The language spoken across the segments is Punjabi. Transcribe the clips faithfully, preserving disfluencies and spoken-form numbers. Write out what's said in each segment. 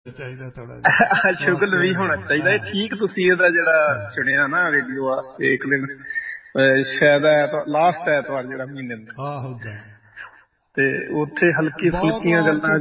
ਚਾਹੀਦਾ ਥੋੜਾ ਜਿਹਾ ਸ਼ੁਗਲ ਵੀ ਹੋਣਾ ਚਾਹੀਦਾ। ਠੀਕ ਤੁਸੀਂ ਇਹਦਾ ਜਿਹੜਾ ਚੁਣਿਆ ਨਾ ਰੇਡੀਓ ਵਾਸਤੇ ਇੱਕ ਦਿਨ ਸ਼ਾਇਦ ਲਾਸਟ ਐਤਵਾਰ ਜਿਹੜਾ ਮਹੀਨੇ ਦਾ, ਤੇ ਉੱਥੇ ਹਲਕੀ ਫੁਲਕੀਆਂ ਗੱਲਾਂ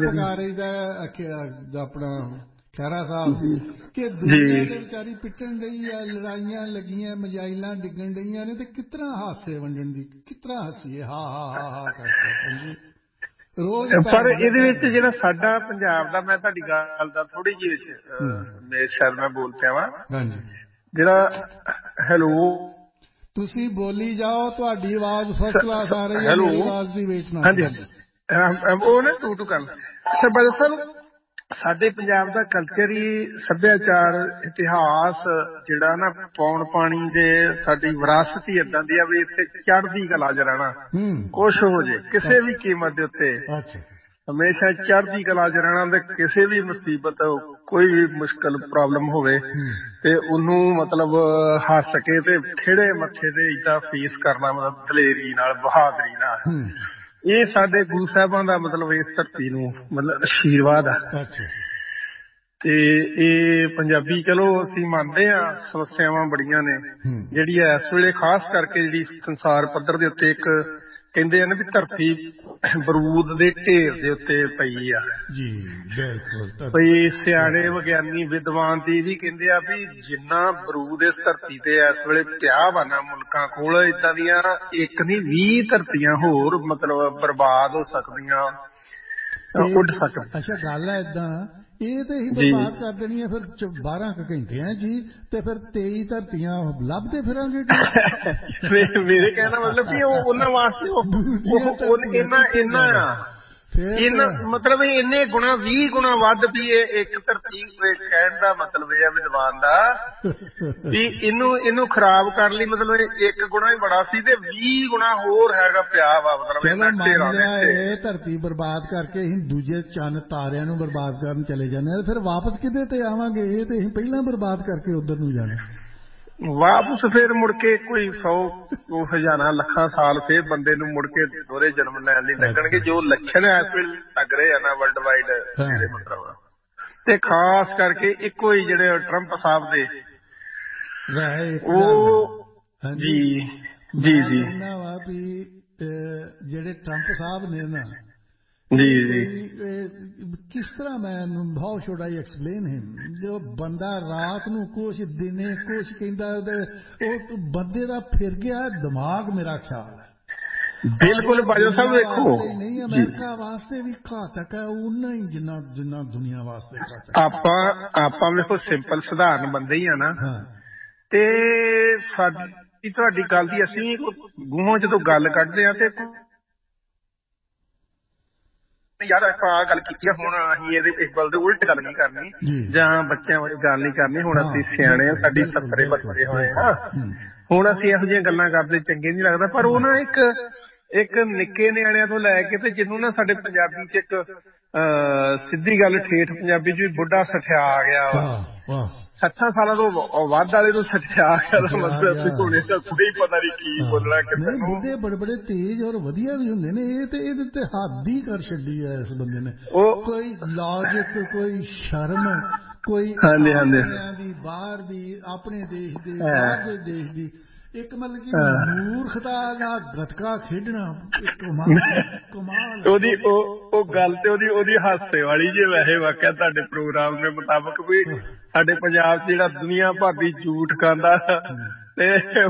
ਆਪਣਾ ਖਹਿਰਾ ਸਾਹਿਬ ਕਿ ਦੁਨੀਆ ਦੇ ਵਿਚਾਰੀ ਪਿੱਟਣ ਡਈ ਆ, ਲੜਾਈਆਂ ਲੱਗੀਆਂ, ਮਜਾਇਲਾਂ ਡਿੱਗਣ ਡਈਆਂ ਨੇ, ਤੇ ਕਿਸ ਤਰ੍ਹਾਂ ਹਾਸੇ ਵੰਡਣ ਦੀ, ਕਿਸ ਤਰ੍ਹਾਂ ਹੱਸੀਏ ਹਾ ਹਾ ਹਾ ਹਾ ਕਰਕੇ ਰੋਜ਼। ਪਰ ਇਹਦੇ ਵਿੱਚ ਜਿਹੜਾ ਸਾਡਾ ਪੰਜਾਬ ਦਾ, ਮੈਂ ਤੁਹਾਡੀ ਗੱਲ ਦਾ ਥੋੜੀ ਜਿਹੀ ਵਿੱਚ ਸ਼ਾਇਦ ਮੈਂ ਬੋਲ ਪਿਆ ਵਾਂ, ਜਿਹੜਾ ਹੈਲੋ ਤੁਸੀਂ ਬੋਲੀ ਜਾਓ, ਤੁਹਾਡੀ ਆਵਾਜ਼ ਫਸਟ ਕਲਾਸ ਆ ਰਹੀ ਹੈ, ਮੇਰੀ ਆਵਾਜ਼ ਦੀ ਵੇਟ ਨਾ। ਹਾਂਜੀ ਹਾਂਜੀ ਉਹ ਨਾ ਟੂ ਟੂ ਕਰ। ਅੱਛਾ ਬਾਦਲ ਸਾਹਿਬ, ਸਾਡੇ ਪੰਜਾਬ ਦਾ ਕਲਚਰ ਹੀ, ਸੱਭਿਆਚਾਰ, ਇਤਿਹਾਸ ਜਿਹੜਾ ਨਾ ਪੌਣ ਪਾਣੀ ਦੇ ਸਾਡੀ ਵਿਰਾਸਤ ਹੀ ਏਦਾਂ ਦੀ ਆ ਵੀ ਇੱਥੇ ਚੜ੍ਹਦੀ ਕਲਾ ਚ ਰਹਿਣਾ, ਕੁਛ ਹੋ ਜੇ ਕਿਸੇ ਵੀ ਕੀਮਤ ਦੇ ਉੱਤੇ ਹਮੇਸ਼ਾ ਚੜ੍ਹਦੀ ਕਲਾ ਚ ਰਹਿਣਾ, ਤੇ ਕਿਸੇ ਵੀ ਮੁਸੀਬਤ, ਕੋਈ ਵੀ ਮੁਸ਼ਕਿਲ ਪ੍ਰੋਬਲਮ ਹੋਵੇ ਤੇ ਉਹਨੂੰ ਮਤਲਬ ਹੱਸ ਕੇ ਤੇ ਖਿੜੇ ਮੱਥੇ ਤੇ ਏਦਾਂ ਫੇਸ ਕਰਨਾ, ਮਤਲਬ ਦਲੇਰੀ ਨਾਲ, ਬਹਾਦਰੀ ਨਾਲ। ਇਹ ਸਾਡੇ ਗੁਰੂ ਸਾਹਿਬਾਂ ਦਾ ਮਤਲਬ ਇਸ ਧਰਤੀ ਨੂੰ ਮਤਲਬ ਆਸ਼ੀਰਵਾਦ ਆ। ਤੇ ਇਹ ਪੰਜਾਬੀ ਚਲੋ ਅਸੀਂ ਮੰਨਦੇ ਹਾਂ ਸਮੱਸਿਆਵਾਂ ਬੜੀਆਂ ਨੇ, ਜਿਹੜੀ ਇਸ ਵੇਲੇ ਖਾਸ ਕਰਕੇ ਜਿਹੜੀ ਸੰਸਾਰ ਪੱਧਰ ਦੇ ਉੱਤੇ ਇੱਕ ਕਹਿੰਦੇ ਆ ਨਾ ਵੀ ਧਰਤੀ ਬਰੂਦ ਦੇ ਢੇਰ ਦੇ ਉੱਤੇ ਪਈ ਆ। ਬਈ ਸਿਆਣੇ ਵਿਗਿਆਨੀ ਵਿਦਵਾਨ ਦੀ ਵੀ ਕਹਿੰਦੇ ਆ ਵੀ ਜਿੰਨਾ ਬਰੂਦ ਇਸ ਧਰਤੀ ਤੇ ਇਸ ਵੇਲੇ ਪਿਆ ਵਾ ਨਾ ਮੁਲਕਾਂ ਕੋਲ, ਏਦਾਂ ਦੀਆਂ ਇੱਕ ਨੀ ਵੀਹ ਧਰਤੀਆਂ ਹੋਰ ਮਤਲਬ ਬਰਬਾਦ ਹੋ ਸਕਦੀਆਂ, ਉੱਡ ਸਕਦੀਆਂ। ਅੱਛਾ ਗੱਲ ਹੈ ਏਦਾਂ, ਇਹ ਤੇ ਹੀ ਬਰਬਾਦ ਕਰ ਦੇਣੀ ਹੈ ਫਿਰ ਬਾਰਾਂ ਕੁ ਘੰਟਿਆਂ ਜੀ, ਤੇ ਫਿਰ ਤੇਈ ਧਰਤੀਆਂ ਲੱਭਦੇ ਫਿਰਾਂਗੇ। ਮੇਰੇ ਕਹਿਣ ਦਾ ਮਤਲਬ ਵੀ ਉਹ ਉਹਨਾਂ ਵਾਸਤੇ ਇੰਨਾ ਇੰਨਾ ਆ, ਇਹਨਾਂ ਮਤਲਬ ਇੰਨੇ ਗੁਣਾ ਵੀਹ ਗੁਣਾ ਵੱਧ ਵੀ ਇਹ ਇੱਕ ਧਰਤੀ, ਕਹਿਣ ਦਾ ਮਤਲਬ ਇਹ ਆ ਵਿਦਵਾਨ ਦਾ ਵੀ ਇਹਨੂੰ ਇਹਨੂੰ ਖਰਾਬ ਕਰਨ ਲਈ ਮਤਲਬ ਇੱਕ ਗੁਣਾ ਹੀ ਬੜਾ ਸੀ ਤੇ ਵੀਹ ਗੁਣਾ ਹੋਰ ਹੈਗਾ ਪਿਆ ਵਾ। ਮਤਲਬ ਇਹ ਧਰਤੀ ਬਰਬਾਦ ਕਰਕੇ ਅਸੀਂ ਦੂਜੇ ਚੰਨ ਤਾਰਿਆਂ ਨੂੰ ਬਰਬਾਦ ਕਰਨ ਚਲੇ ਜਾਂਦੇ ਆ, ਫਿਰ ਵਾਪਸ ਕਿਹਦੇ ਤੇ ਆਵਾਂਗੇ? ਇਹ ਤੇ ਅਸੀਂ ਪਹਿਲਾਂ ਬਰਬਾਦ ਕਰਕੇ ਉੱਧਰ ਨੂੰ ਜਾਣਾ, ਵਾਪਸ ਫਿਰ ਮੁੜ ਕੇ ਕੋਈ ਸੌ ਹਜ਼ਾਰਾਂ ਲੱਖਾਂ ਸਾਲ ਫਿਰ ਬੰਦੇ ਨੂੰ ਮੁੜ ਕੇ ਦੋਹਰੇ ਜਨਮ ਲੈਣ ਲਈ ਲੱਗਣਗੇ, ਜੋ ਲੱਛਣ ਇਸ ਵੇਲੇ ਲੱਗ ਰਹੇ ਆ ਨਾ ਵਰਲਡ ਵਾਈਡ ਜਿਹੜੇ ਮਤਲਬ, ਤੇ ਖਾਸ ਕਰਕੇ ਇੱਕੋ ਹੀ ਜਿਹੜੇ ਟਰੰਪ ਸਾਹਿਬ ਦੇ ਉਹ ਜੀ ਜੀ ਜੀ ਵਾ ਵੀ ਜਿਹੜੇ ਟਰੰਪ ਸਾਹਿਬ ਨੇ ਨਾ ਜੀ ਜੀ ਕਿਸ ਤਰ੍ਹਾਂ ਮੈਂ ਹਾਊ ਸ਼ੁਡ ਆਈ ਐਕਸਪਲੇਨ ਹਿਮ, ਜੋ ਬੰਦਾ ਰਾਤ ਨੂੰ ਕੁਛ ਦਿਨੇ ਕੁਛ ਕਹਿੰਦਾ, ਉਹ ਬੰਦੇ ਦਾ ਫਿਰ ਗਿਆ ਦਿਮਾਗ, ਮੇਰਾ ਖਿਆਲ ਹੈ। ਬਿਲਕੁਲ ਬਾਜਵਾ ਸਾਹਿਬ ਵੇਖੋ, ਨਹੀਂ ਅਮਰੀਕਾ ਵਾਸਤੇ ਵੀ ਘਾਤਕ ਹੈ ਉਨਾ ਹੀ ਜਿੰਨਾ ਜਿੰਨਾ ਦੁਨੀਆ ਵਾਸਤੇ ਘਾਤਕ। ਆਪਾਂ ਆਪਾਂ ਵੇਖੋ ਸਿੰਪਲ ਸਧਾਰਨ ਬੰਦੇ ਹੀ ਆ ਨਾ, ਤੇ ਸਾਡੀ ਤੁਹਾਡੀ ਗੱਲ ਦੀ ਅਸੀਂ ਗੂਹਾਂ ਜਦੋਂ ਗੱਲ ਕੱਢਦੇ ਆ ਤੇ ਯਾਰ ਆਪਾਂ ਆਹ ਗੱਲ ਕੀਤੀ ਆ, ਹੁਣ ਅਸੀਂ ਇਹਦੇ ਇਸ ਗੱਲ ਦੇ ਉਲਟ ਗੱਲ ਨਹੀਂ ਕਰਨੀ ਜਾਂ ਬੱਚਿਆਂ ਵਾਲੀ ਗੱਲ ਨਹੀਂ ਕਰਨੀ। ਹੁਣ ਅਸੀਂ ਸਿਆਣੇ ਆ, ਸਾਡੀ ਸੱਤਰੇ ਬੱਚੇ ਹੋਏ ਆ, ਹੁਣ ਅਸੀਂ ਇਹੋ ਜਿਹੀਆਂ ਗੱਲਾਂ ਕਰਦੇ ਚੰਗੇ ਨਹੀਂ ਲੱਗਦਾ। ਪਰ ਉਹ ਨਾ ਇੱਕ ਇੱਕ ਨਿੱਕੇ ਨਿਆਣਿਆਂ ਤੋਂ ਲੈ ਕੇ ਤੇ ਜਿਹਨੂੰ ਨਾ ਸਾਡੇ ਪੰਜਾਬੀ ਚ ਇੱਕ ਸਿੱਧੀ ਗੱਲ ਠੇਠ ਪੰਜਾਬੀ ਚ ਵੀ ਬੁੱਢਾ ਸਠਿਆ ਆ ਗਿਆ ਵਾ, ਸੱਠਾਂ ਸਾਲਾਂ ਤੋਂ ਵੱਧ ਵਾਲੇ ਨੂੰ ਸੱਠਿਆ ਆ ਗਿਆ ਦਾ ਮਤਲਬ ਹੁਣੇ ਤਾਂ ਕੋਈ ਪਤਾ ਨਹੀਂ ਕੀ ਬੋਲਣਾ ਕਿਤੇ ਨੂੰ। ਬੁੱਢੇ ਬੜੇ ਬੜੇ ਤੇਜ਼ ਔਰ ਵਧੀਆ ਵੀ ਹੁੰਦੇ ਨੇ, ਇਹ ਤੇ ਇਹਦੇ ਤੇ ਹੱਦ ਹੀ ਕਰ ਛੱਡੀ ਹੈ ਇਸ ਬੰਦੇ ਨੇ। ਕੋਈ ਲਾਜਿਕ, ਕੋਈ ਸ਼ਰਮ, ਕੋਈ ਆਪਣਿਆਂ ਦੀ ਬਾਹਰ ਦੀ, ਆਪਣੇ ਦੇਸ਼ ਦੀ, ਬਾਹਰ ਦੇ ਦੇਸ਼ ਦੀ, ਇੱਕ ਮਤਲਬ ਕਿ ਮੂਰਖਤਾ ਨਾਲ ਗੱਤਕਾ ਖੇਡਣਾ ਕਮਾਲ। ਉਹਦੀ ਉਹ ਉਹ ਗੱਲ ਤੇ ਉਹਦੀ ਉਹਦੀ ਹਾਸੇ ਵਾਲੀ ਜੇ ਵੈਸੇ ਵਾਕਿਆ ਤੁਹਾਡੇ ਪ੍ਰੋਗਰਾਮ ਦੇ ਮੁਤਾਬਕ ਵੀ ਸਾਡੇ ਪੰਜਾਬ ਚ ਜਿਹੜਾ ਦੁਨੀਆ ਭਰ ਦੀ ਝੂਠ ਖਾਂਦਾ ਤੇ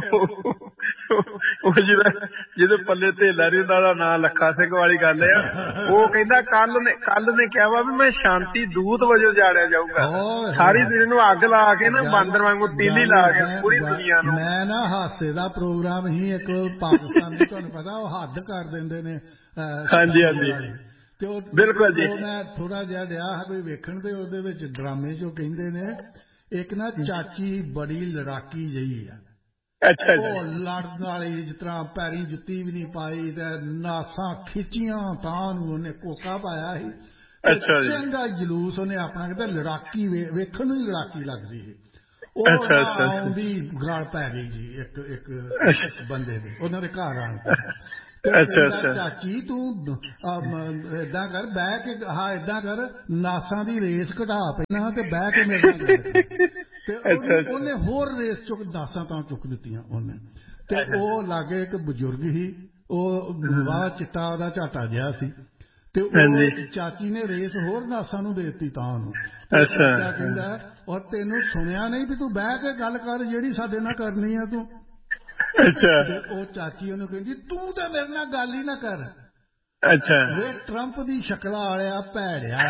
ਉਹ ਜਿਹੜਾ ਜਿਹਦੇ ਪੱਲੇ ਧੇਲਾ ਨੀ ਉਹਦਾ ਨਾਂ ਲੱਖਾ ਸਿੰਘ ਵਾਲੀ ਗੱਲ ਆ। ਉਹ ਕਹਿੰਦਾ ਕੱਲ ਨੇ ਕੱਲ ਨੇ ਕਿਹਾ ਵਾ ਵੀ ਮੈਂ ਸ਼ਾਂਤੀ ਦੂਤ ਵਜੋਂ ਜਾਣਿਆ ਜਾਊਗਾ, ਸਾਰੀ ਦੁਨੀਆ ਨੂੰ ਅੱਗ ਲਾ ਕੇ ਨਾ ਬਾਂਦਰ ਵਾਂਗੂ ਤੀਲੀ ਲਾ ਕੇ ਪੂਰੀ ਦੁਨੀਆ ਨੂੰ। ਮੈਂ ਨਾ ਹਾਸੇ ਦਾ ਪ੍ਰੋਗਰਾਮ ਹੀ ਇੱਕ ਪਾਕਿਸਤਾਨੀ, ਤੁਹਾਨੂੰ ਪਤਾ ਉਹ ਹੱਦ ਕਰ ਦਿੰਦੇ ਨੇ। ਹਾਂਜੀ ਹਾਂਜੀ ਤੇ ਉਹ ਬਿਲਕੁਲ ਜੀ, ਮੈਂ ਥੋੜਾ ਜਿਹਾ ਡਿਆ ਵੀ ਵੇਖਣ ਤੇ ਉਹਦੇ ਵਿੱਚ ਡਰਾਮੇ ਚ ਉਹ ਕਹਿੰਦੇ ਨੇ ਇੱਕ ਨਾ ਚਾਚੀ ਬੜੀ ਲੜਾਕੀ ਜਿਹੀ ਆ, ਉਹ ਲੜਨ ਵਾਲੀ, ਜਿਸ ਤਰ੍ਹਾਂ ਪੈਰੀ ਜੁੱਤੀ ਵੀ ਨਹੀਂ ਪਾਈ ਤੇ ਨਾਸਾਂ ਖਿੱਚੀਆਂ ਤਾਂ ਨੂੰ ਉਹਨੇ ਕੋਕਾ ਪਾਇਆ ਸੀ, ਚੰਗਾ ਜਲੂਸ ਉਹਨੇ ਆਪਣਾ ਕਹਿੰਦਾ, ਲੜਾਕੀ ਵੇਖਣ ਨੂੰ ਹੀ ਲੜਾਕੀ ਲੱਗਦੀ ਸੀ। ਉਹ ਆਉਂਦੀ ਗਲ ਪੈ ਗਈ ਜੀ ਇੱਕ ਇੱਕ ਬੰਦੇ ਦੇ, ਉਹਨਾਂ ਦੇ ਘਰ ਆਣ ਕੇ ਚਾਚੀ ਤੂੰ ਏਦਾਂ ਕਰ ਬਹਿ ਕੇ ਹਾਂ ਏਦਾਂ ਕਰ ਨਾਸਾਂ ਦੀ ਰੇਸ ਘਟਾ ਪਹਿਲਾਂ ਤੇ ਬਹਿ ਕੇ ਮੇਰੇ ਨਾਲ ਗੱਲ ਤੇ ਉਹਨੇ ਹੋਰ ਰੇਸ ਚੁੱਕ ਨਾਸਾਂ ਤਾਂ ਚੁੱਕ ਦਿੱਤੀਆਂ ਉਹਨੇ ਤੇ ਉਹ ਲਾਗੇ ਇੱਕ ਬਜ਼ੁਰਗ ਸੀ ਉਹ ਵਾਹ ਚਿੱਟਾ ਉਹਦਾ ਝਾਟਾ ਜਿਹਾ ਸੀ ਤੇ ਉਹ ਚਾਚੀ ਨੇ ਰੇਸ ਹੋਰ ਨਾਸਾਂ ਨੂੰ ਦੇ ਦਿੱਤੀ ਤਾਂ ਉਹਨੂੰ ਚਾਚਾ ਕਹਿੰਦਾ ਔਰ ਤੈਨੂੰ ਸੁਣਿਆ ਨਹੀਂ ਵੀ ਤੂੰ ਬਹਿ ਕੇ ਗੱਲ ਕਰ ਜਿਹੜੀ ਸਾਡੇ ਨਾਲ ਕਰਨੀ ਆ ਤੂੰ ਤੇ ਉਹ ਚਾਚੀ ਉਹਨੂੰ ਕਹਿੰਦੀ ਤੂੰ ਤਾਂ ਮੇਰੇ ਨਾਲ ਗੱਲ ਹੀ ਨਾ ਕਰ ਵੇ ਟਰੰਪ ਦੀ ਸ਼ਕਲਾਂ ਵਾਲਿਆ ਭੈੜਿਆ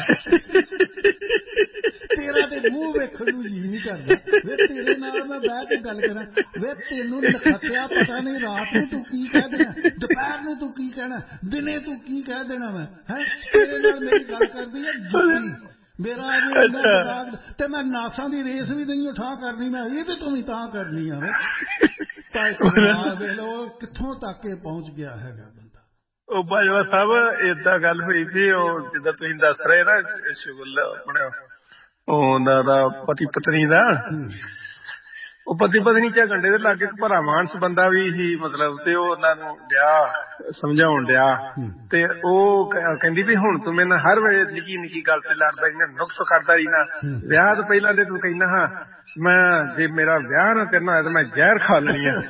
ਤੇਰਾ ਤੇ ਮੂੰਹ ਵੇਖਣ ਨੂੰ ਜੀ ਨਹੀਂ ਕਰਦਾ ਵੇ ਤੇਰੇ ਨਾਲ ਮੈਂ ਬਹਿ ਕੇ ਗੱਲ ਕਰਾਂ ਵੇ ਤੈਨੂੰ ਨਖੱਤਿਆ ਪਤਾ ਨਹੀਂ ਰਾਤ ਨੂੰ ਤੂੰ ਕੀ ਕਹਿ ਦੇਣਾ ਦੁਪਹਿਰ ਨੂੰ ਤੂੰ ਕੀ ਕਹਿਣਾ ਦਿਨੇ ਤੂੰ ਕੀ ਕਹਿ ਦੇਣਾ ਮੈਂ ਹੈਂ ਤੇਰੇ ਨਾਲ ਮੇਰੀ ਗੱਲ ਕਰਦੀ ਹੈ ਜੁੱਤੀ ਮੇਰਾ ਅਜੇ ਦਿਮਾਗ ਤੇ ਮੈਂ ਨਾਸਾਂ ਦੀ ਰੇਸ ਵੀ ਨਹੀਂ ਉਠਾ ਕਰਨੀ ਮੈਂ ਇਹ ਤੇ ਤੂੰ ਵੀ ਤਾਂ ਕਰਨੀ ਆ ਵੇ ਵੇਖ ਲਓ ਕਿੱਥੋਂ ਤੱਕ ਇਹ ਪਹੁੰਚ ਗਿਆ ਹੈਗਾ ਬੰਦਾ ਉਹ ਬਾਜਵਾ ਸਾਹਿਬ ਏਦਾਂ ਗੱਲ ਹੋਈ ਸੀ ਉਹ ਜਿੱਦਾਂ ਤੁਸੀਂ ਦੱਸ ਰਹੇ ਨਾ ਸ਼ੁਗਲ ਆਪਣੇ ਉਹਨਾਂ ਦਾ ਪਤੀ ਪਤਨੀ ਦਾ ਉਹ ਪਤੀ ਪਤਨੀ ਝਗੜੇ ਦੇ ਲਾਗੇ ਇੱਕ ਭਰਾ ਮਾਨਸ ਬੰਦਾ ਵੀ ਸੀ ਮਤਲਬ ਤੇ ਉਹ ਉਹਨਾਂ ਨੂੰ ਡਿਆ ਸਮਝਾਉਣ ਡਿਆ ਤੇ ਉਹ ਕਹਿੰਦੀ ਵੀ ਹੁਣ ਤੂੰ ਮੇਰੇ ਨਾਲ ਹਰ ਵੇਲੇ ਨਿੱਕੀ ਨਿੱਕੀ ਗੱਲ ਤੇ ਲੜਦਾ ਰਹਿਣਾ ਨੁਕਸ ਕਰਦਾ ਰਹਿਣਾ ਵਿਆਹ ਤੋਂ ਪਹਿਲਾਂ ਤੇ ਤੂੰ ਕਹਿੰਦਾ ਹਾਂ ਮੈਂ ਜੇ ਮੇਰਾ ਵਿਆਹ ਨਾ ਕਰਨਾ ਹੋਇਆ ਤਾਂ ਮੈਂ ਜ਼ਹਿਰ ਖਾ ਲੈਣੀ ਆ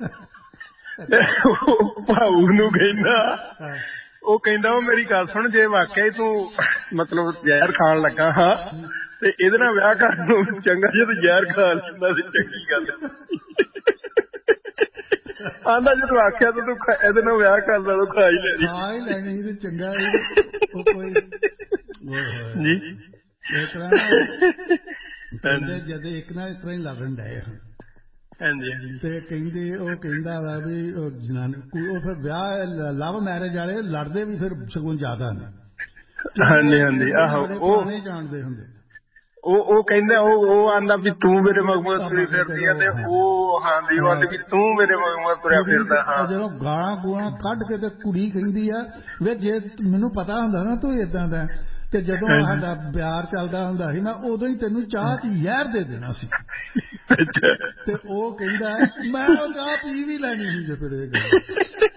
ਭਾਊ ਨੂੰ ਕਹਿੰਦਾ ਉਹ ਕਹਿੰਦਾ ਉਹ ਮੇਰੀ ਗੱਲ ਸੁਣ ਜੇ ਵਾਕਿਆ ਹੀ ਤੂੰ ਮਤਲਬ ਜ਼ਹਿਰ ਖਾਣ ਲੱਗਾ ਹਾਂ ਤੇ ਇਹਦੇ ਨਾਲ ਵਿਆਹ ਕਰਨ ਨੂੰ ਚੰਗਾ ਜੇ ਤੂੰ ਜ਼ਹਿਰ ਖਾ ਲੈਂਦਾ ਸੀ ਚੰਗੀ ਗੱਲ ਆਂਦਾ ਜੇ ਤੂੰ ਆਖਿਆ ਤਾਂ ਤੂੰ ਇਹਦੇ ਨਾਲ ਵਿਆਹ ਕਰ ਲਾ ਖਾ ਹੀ ਲੈਣੀ ਖਾ ਹੀ ਲੈਣੀ ਤੇ ਚੰਗਾ ਕੋਈ ਜੀ ਇਸ ਤਰ੍ਹਾਂ ਜਦ ਇੱਕ ਨਾ ਇਸ ਤਰ੍ਹਾਂ ਹੀ ਲੜਨ ਡਏ ਹਾਂਜੀ ਤੇ ਕਹਿੰਦੇ ਉਹ ਕਹਿੰਦਾ ਵਾ ਵੀ ਜਨਾਨੀ ਉਹ ਫਿਰ ਵਿਆਹ ਲਵ ਮੈਰਿਜ ਵਾਲੇ ਲੜਦੇ ਵੀ ਫਿਰ ਸਗੋਂ ਜ਼ਿਆਦਾ ਨੇ ਹਾਂਜੀ ਹਾਂਜੀ ਆਹੋ ਉਹ ਨਹੀਂ ਜਾਣਦੇ ਹੁੰਦੇ ਉਹ ਉਹ ਕਹਿੰਦਾ ਉਹ ਉਹ ਆਂਦਾ ਵੀ ਤੂੰ ਮੇਰੇ ਮਗਰ ਤੁਰੀ ਫਿਰਦੀ ਆ ਤੇ ਉਹ ਹਾਂਜੀ ਉਹ ਆਂਦੇ ਵੀ ਤੂੰ ਮੇਰੇ ਮਗਰ ਤੁਰਿਆ ਫਿਰਦਾ ਹਾਂ ਜਦੋਂ ਗਾਲਾਂ ਗੂਲਾਂ ਕੱਢ ਕੇ ਤੇ ਕੁੜੀ ਕਹਿੰਦੀ ਆ ਵੇ ਜੇ ਮੈਨੂੰ ਪਤਾ ਹੁੰਦਾ ਨਾ ਤੂੰ ਏਦਾਂ ਦਾ ਤੇ ਜਦੋਂ ਸਾਡਾ ਪਿਆਰ ਚੱਲਦਾ ਹੁੰਦਾ ਸੀ ਮੈਂ ਉਦੋਂ ਹੀ ਤੈਨੂੰ ਚਾਹ ਚ ਜ਼ਹਿਰ ਦੇ ਦੇਣਾ ਸੀ ਤੇ ਉਹ ਕਹਿੰਦਾ ਮੈਂ ਉਹ ਚਾਹ ਪੀ ਵੀ ਲੈਣੀ ਸੀ ਜੇ ਫਿਰ ਇਹ ਗੱਲ